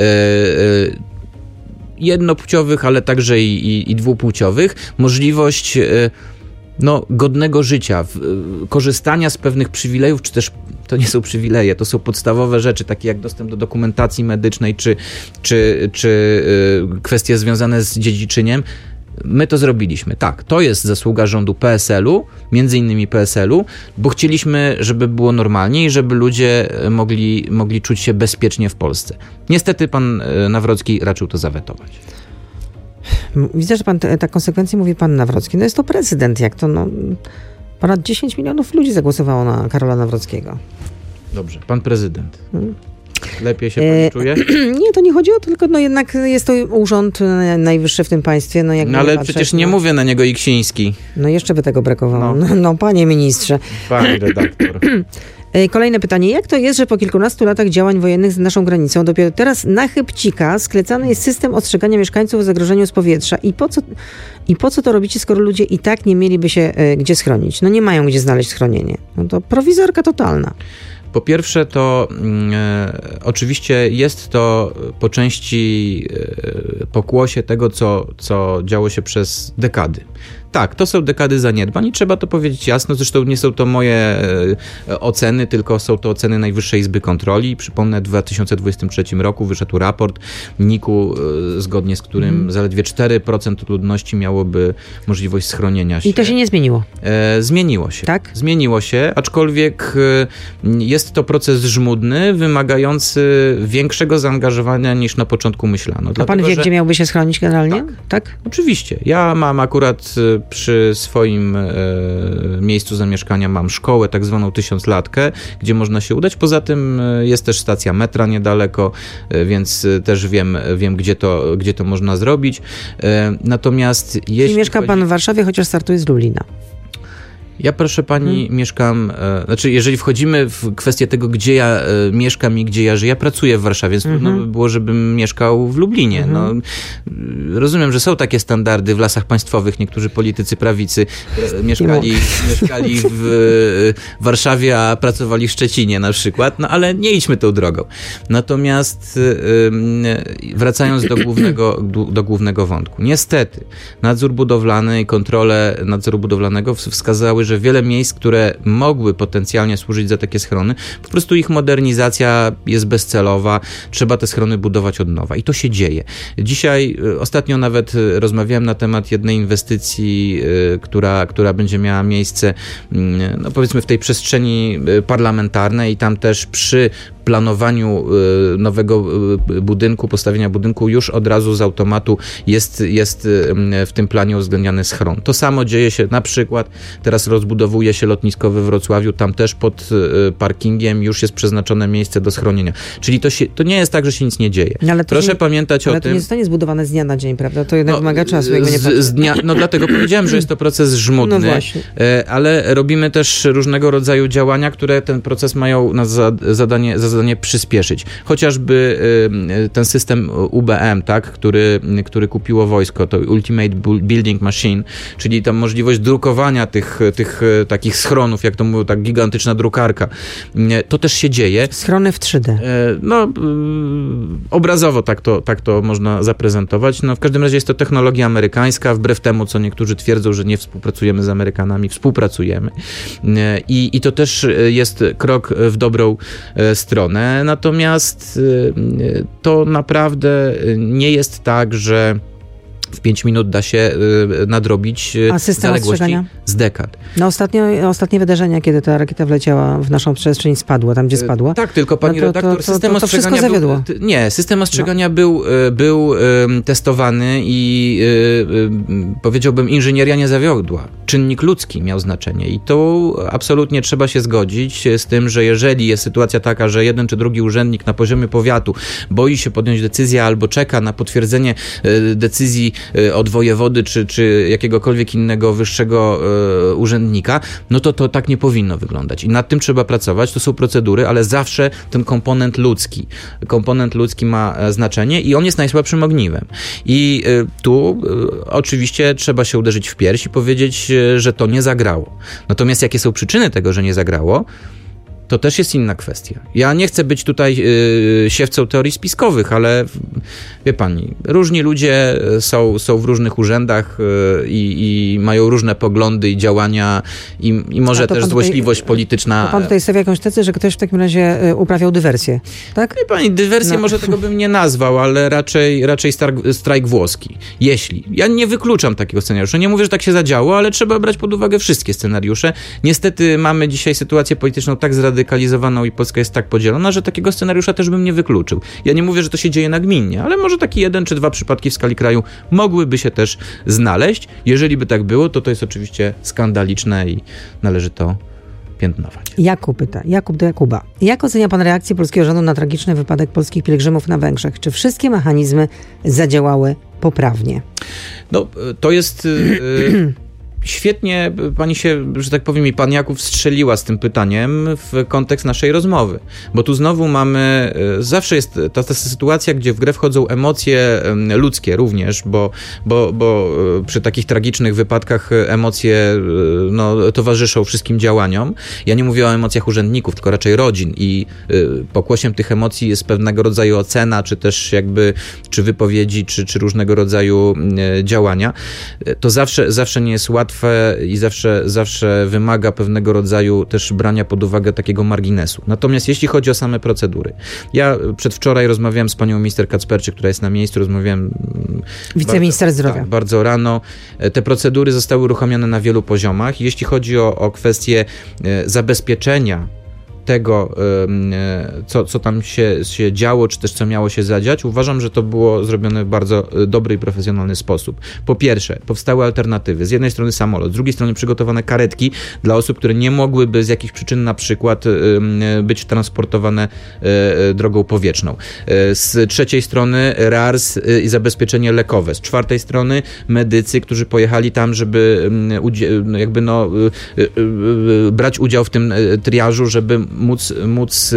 jednopłciowych, ale także i, i, i dwupłciowych, możliwość no, godnego życia, korzystania z pewnych przywilejów, czy też to nie są przywileje, to są podstawowe rzeczy, takie jak dostęp do dokumentacji medycznej, czy, czy, czy kwestie związane z dziedziczyniem. My to zrobiliśmy. Tak, to jest zasługa rządu P S L u, między innymi P S L u, bo chcieliśmy, żeby było normalnie i żeby ludzie mogli, mogli czuć się bezpiecznie w Polsce. Niestety pan Nawrocki raczył to zawetować. Widzę, że pan te, ta konsekwencja mówi pan Nawrocki. No jest to prezydent, jak to no... Ponad dziesięć milionów ludzi zagłosowało na Karola Nawrockiego. Dobrze, pan prezydent. Hmm. Lepiej się pani czuje? Nie, to nie chodzi o to, tylko no jednak jest to urząd najwyższy w tym państwie. No, jak no ale patrzeć, przecież nie no, mówię na niego Iksiński. No jeszcze by tego brakowało. No, no, no panie ministrze. Pani redaktor. Kolejne pytanie. Jak to jest, że po kilkunastu latach działań wojennych z naszą granicą dopiero teraz na chybcika sklecany jest system ostrzegania mieszkańców o zagrożeniu z powietrza? I po co, i po co to robicie, skoro ludzie i tak nie mieliby się e, gdzie schronić? No nie mają gdzie znaleźć schronienie. No to prowizorka totalna. Po pierwsze to e, oczywiście jest to po części e, pokłosie tego, co, co działo się przez dekady. Tak, to są dekady zaniedbań i trzeba to powiedzieć jasno. Zresztą nie są to moje e, oceny, tylko są to oceny Najwyższej Izby Kontroli. Przypomnę, w dwa tysiące dwudziestym trzecim roku wyszedł raport N I K u, e, zgodnie z którym hmm. zaledwie cztery procent ludności miałoby możliwość schronienia się. I to się nie zmieniło? E, zmieniło się. Tak? Zmieniło się, aczkolwiek e, jest to proces żmudny, wymagający większego zaangażowania niż na początku myślano. A Dlatego, pan wie, że... gdzie miałby się schronić generalnie? Tak, tak? Oczywiście. Ja mam akurat przy swoim e, miejscu zamieszkania mam szkołę, tak zwaną tysiąclatkę, gdzie można się udać. Poza tym jest też stacja metra niedaleko, e, więc też wiem, wiem gdzie, to, gdzie to można zrobić. E, natomiast jeśli... Czyli mieszka pan w Warszawie, chociaż startuje z Lublina. Ja, proszę pani, hmm. mieszkam, e, znaczy jeżeli wchodzimy w kwestię tego, gdzie ja e, mieszkam i gdzie ja żyję, ja pracuję w Warszawie, więc hmm. trudno by było, żebym mieszkał w Lublinie. Hmm. No, rozumiem, że są takie standardy w Lasach Państwowych, niektórzy politycy prawicy e, mieszkali, mieszkali w e, Warszawie, a pracowali w Szczecinie na przykład, no ale nie idźmy tą drogą. Natomiast e, wracając do głównego, do, do głównego wątku. Niestety, nadzór budowlany i kontrole nadzoru budowlanego wskazały, że wiele miejsc, które mogły potencjalnie służyć za takie schrony, po prostu ich modernizacja jest bezcelowa, trzeba te schrony budować od nowa i to się dzieje. Dzisiaj, ostatnio nawet rozmawiałem na temat jednej inwestycji, która, która będzie miała miejsce, no powiedzmy w tej przestrzeni parlamentarnej i tam też przy planowaniu nowego budynku, postawienia budynku już od razu z automatu jest, jest w tym planie uwzględniany schron. To samo dzieje się na przykład, teraz rozbudowuje się lotnisko we Wrocławiu, tam też pod parkingiem już jest przeznaczone miejsce do schronienia. Czyli to, się, to nie jest tak, że się nic nie dzieje. Ale Proszę nie, pamiętać ale o tym... Ale to nie zostanie zbudowane z dnia na dzień, prawda? To jednak no, wymaga czasu, jakby nie z, z dnia, No dlatego powiedziałem, że jest to proces żmudny, no właśnie. ale robimy też różnego rodzaju działania, które ten proces mają na zadanie, za zadanie przyspieszyć. Chociażby ten system U B M, tak, który, który kupiło wojsko, to Ultimate Building Machine, czyli ta możliwość drukowania tych, tych takich schronów, jak to mówią, tak gigantyczna drukarka. To też się dzieje. Schrony w trzy D. No, obrazowo tak to, tak to można zaprezentować. No, w każdym razie jest to technologia amerykańska, wbrew temu, co niektórzy twierdzą, że nie współpracujemy z Amerykanami, współpracujemy. I, i to też jest krok w dobrą stronę. Natomiast to naprawdę nie jest tak, że w pięć minut da się y, nadrobić A system zaległości z dekad. No ostatnio, ostatnie wydarzenia, kiedy ta rakieta wleciała w naszą przestrzeń, spadła, tam gdzie spadła. Tak, tylko pani no to, redaktor, to, to, system to, to ostrzegania wszystko zawiodło. był, nie, system ostrzegania no. był, był y, testowany i y, y, powiedziałbym, inżynieria nie zawiodła. Czynnik ludzki miał znaczenie i tu absolutnie trzeba się zgodzić z tym, że jeżeli jest sytuacja taka, że jeden czy drugi urzędnik na poziomie powiatu boi się podjąć decyzję albo czeka na potwierdzenie y, decyzji od wojewody czy, czy jakiegokolwiek innego wyższego y, urzędnika, no to to tak nie powinno wyglądać. I nad tym trzeba pracować, to są procedury, ale zawsze ten komponent ludzki. Komponent ludzki ma znaczenie i on jest najsłabszym ogniwem. I y, tu y, oczywiście trzeba się uderzyć w pierś i powiedzieć, y, że to nie zagrało. Natomiast jakie są przyczyny tego, że nie zagrało, to też jest inna kwestia. Ja nie chcę być tutaj yy, siewcą teorii spiskowych, ale wie pani, różni ludzie są, są w różnych urzędach yy, i mają różne poglądy i działania i, i może też złośliwość tutaj, polityczna. To pan tutaj stawia jakąś tezę, że ktoś w takim razie uprawiał dywersję, tak? Wie pani, dywersję no. może tego bym nie nazwał, ale raczej, raczej strajk, strajk włoski. Jeśli. Ja nie wykluczam takiego scenariusza. Nie mówię, że tak się zadziało, ale trzeba brać pod uwagę wszystkie scenariusze. Niestety mamy dzisiaj sytuację polityczną tak zradykalizowaną, i Polska jest tak podzielona, że takiego scenariusza też bym nie wykluczył. Ja nie mówię, że to się dzieje nagminnie, ale może taki jeden czy dwa przypadki w skali kraju mogłyby się też znaleźć. Jeżeli by tak było, to to jest oczywiście skandaliczne i należy to piętnować. Jakub pyta, Jakub do Jakuba. Jak ocenia pan reakcję polskiego rządu na tragiczny wypadek polskich pielgrzymów na Węgrzech? Czy wszystkie mechanizmy zadziałały poprawnie? No, to jest... Yy, Świetnie pani się, że tak powiem, i pan Jakub strzeliła z tym pytaniem w kontekst naszej rozmowy, bo tu znowu mamy, zawsze jest ta, ta sytuacja, gdzie w grę wchodzą emocje ludzkie również, bo, bo, bo przy takich tragicznych wypadkach emocje no, towarzyszą wszystkim działaniom. Ja nie mówię o emocjach urzędników, tylko raczej rodzin i pokłosiem tych emocji jest pewnego rodzaju ocena, czy też jakby, czy wypowiedzi, czy, czy różnego rodzaju działania. To zawsze, zawsze nie jest łatwe i zawsze, zawsze wymaga pewnego rodzaju też brania pod uwagę takiego marginesu. Natomiast jeśli chodzi o same procedury, ja przedwczoraj rozmawiałem z panią minister Kacperczyk, która jest na miejscu, rozmawiałem wiceminister bardzo, zdrowia. Tak, bardzo rano. Te procedury zostały uruchomione na wielu poziomach. Jeśli chodzi o, o kwestię zabezpieczenia tego, co, co tam się, się działo, czy też co miało się zadziać, uważam, że to było zrobione w bardzo dobry i profesjonalny sposób. Po pierwsze, powstały alternatywy. Z jednej strony samolot, z drugiej strony przygotowane karetki dla osób, które nie mogłyby z jakichś przyczyn na przykład być transportowane drogą powietrzną. Z trzeciej strony R A R S i zabezpieczenie lekowe. Z czwartej strony medycy, którzy pojechali tam, żeby jakby no brać udział w tym triażu, żeby móc, móc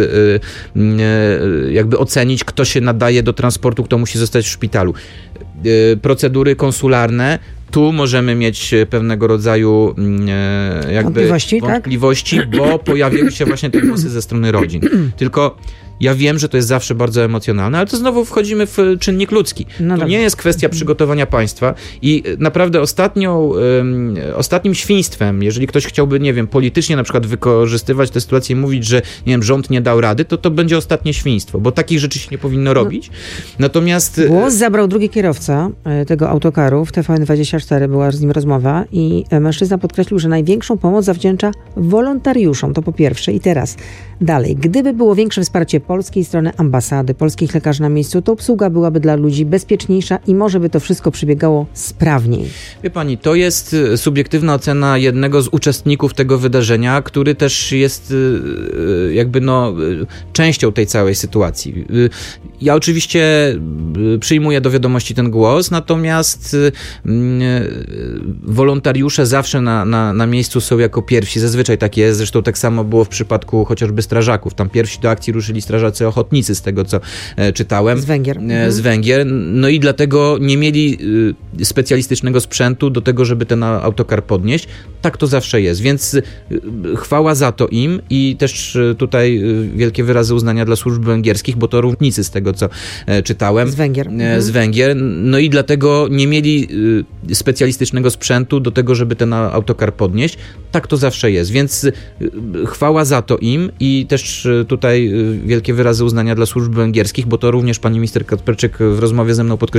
jakby ocenić, kto się nadaje do transportu, kto musi zostać w szpitalu. Procedury konsularne. Tu możemy mieć pewnego rodzaju jakby wątpliwości, wątpliwości tak? bo pojawiły się właśnie te głosy ze strony rodzin. Tylko ja wiem, że to jest zawsze bardzo emocjonalne, ale to znowu wchodzimy w czynnik ludzki. No to nie jest kwestia przygotowania państwa i naprawdę ostatnią, um, ostatnim świństwem, jeżeli ktoś chciałby, nie wiem, politycznie na przykład wykorzystywać tę sytuację i mówić, że nie wiem, rząd nie dał rady, to to będzie ostatnie świństwo, bo takich rzeczy się nie powinno robić. Natomiast... Głos zabrał drugi kierowca tego autokaru w T V N dwadzieścia cztery, była z nim rozmowa i mężczyzna podkreślił, że największą pomoc zawdzięcza wolontariuszom, to po pierwsze. I teraz dalej, gdyby było większe wsparcie polskiej strony ambasady, polskich lekarzy na miejscu, to obsługa byłaby dla ludzi bezpieczniejsza i może by to wszystko przebiegało sprawniej. Wie pani, to jest subiektywna ocena jednego z uczestników tego wydarzenia, który też jest jakby no częścią tej całej sytuacji. Ja oczywiście przyjmuję do wiadomości ten głos, natomiast wolontariusze zawsze na, na, na miejscu są jako pierwsi. Zazwyczaj tak jest, zresztą tak samo było w przypadku chociażby strażaków. Tam pierwsi do akcji ruszyli strażacy ochotnicy, z tego co e, czytałem. Z Węgier. E, z Węgier. No i dlatego nie mieli e, specjalistycznego sprzętu do tego, żeby ten autokar podnieść. Tak to zawsze jest, więc e, chwała za to im i też e, tutaj e, wielkie wyrazy uznania dla służb węgierskich, bo to równicy, z tego co e, czytałem. Z Węgier. E, z Węgier. No i dlatego nie mieli e, specjalistycznego sprzętu do tego, żeby ten autokar podnieść. Tak to zawsze jest, więc e, chwała za to im i też e, tutaj e, wielkie wyrazy uznania dla służb węgierskich, bo to również pani minister Kacperczyk w rozmowie ze mną podkreśliła,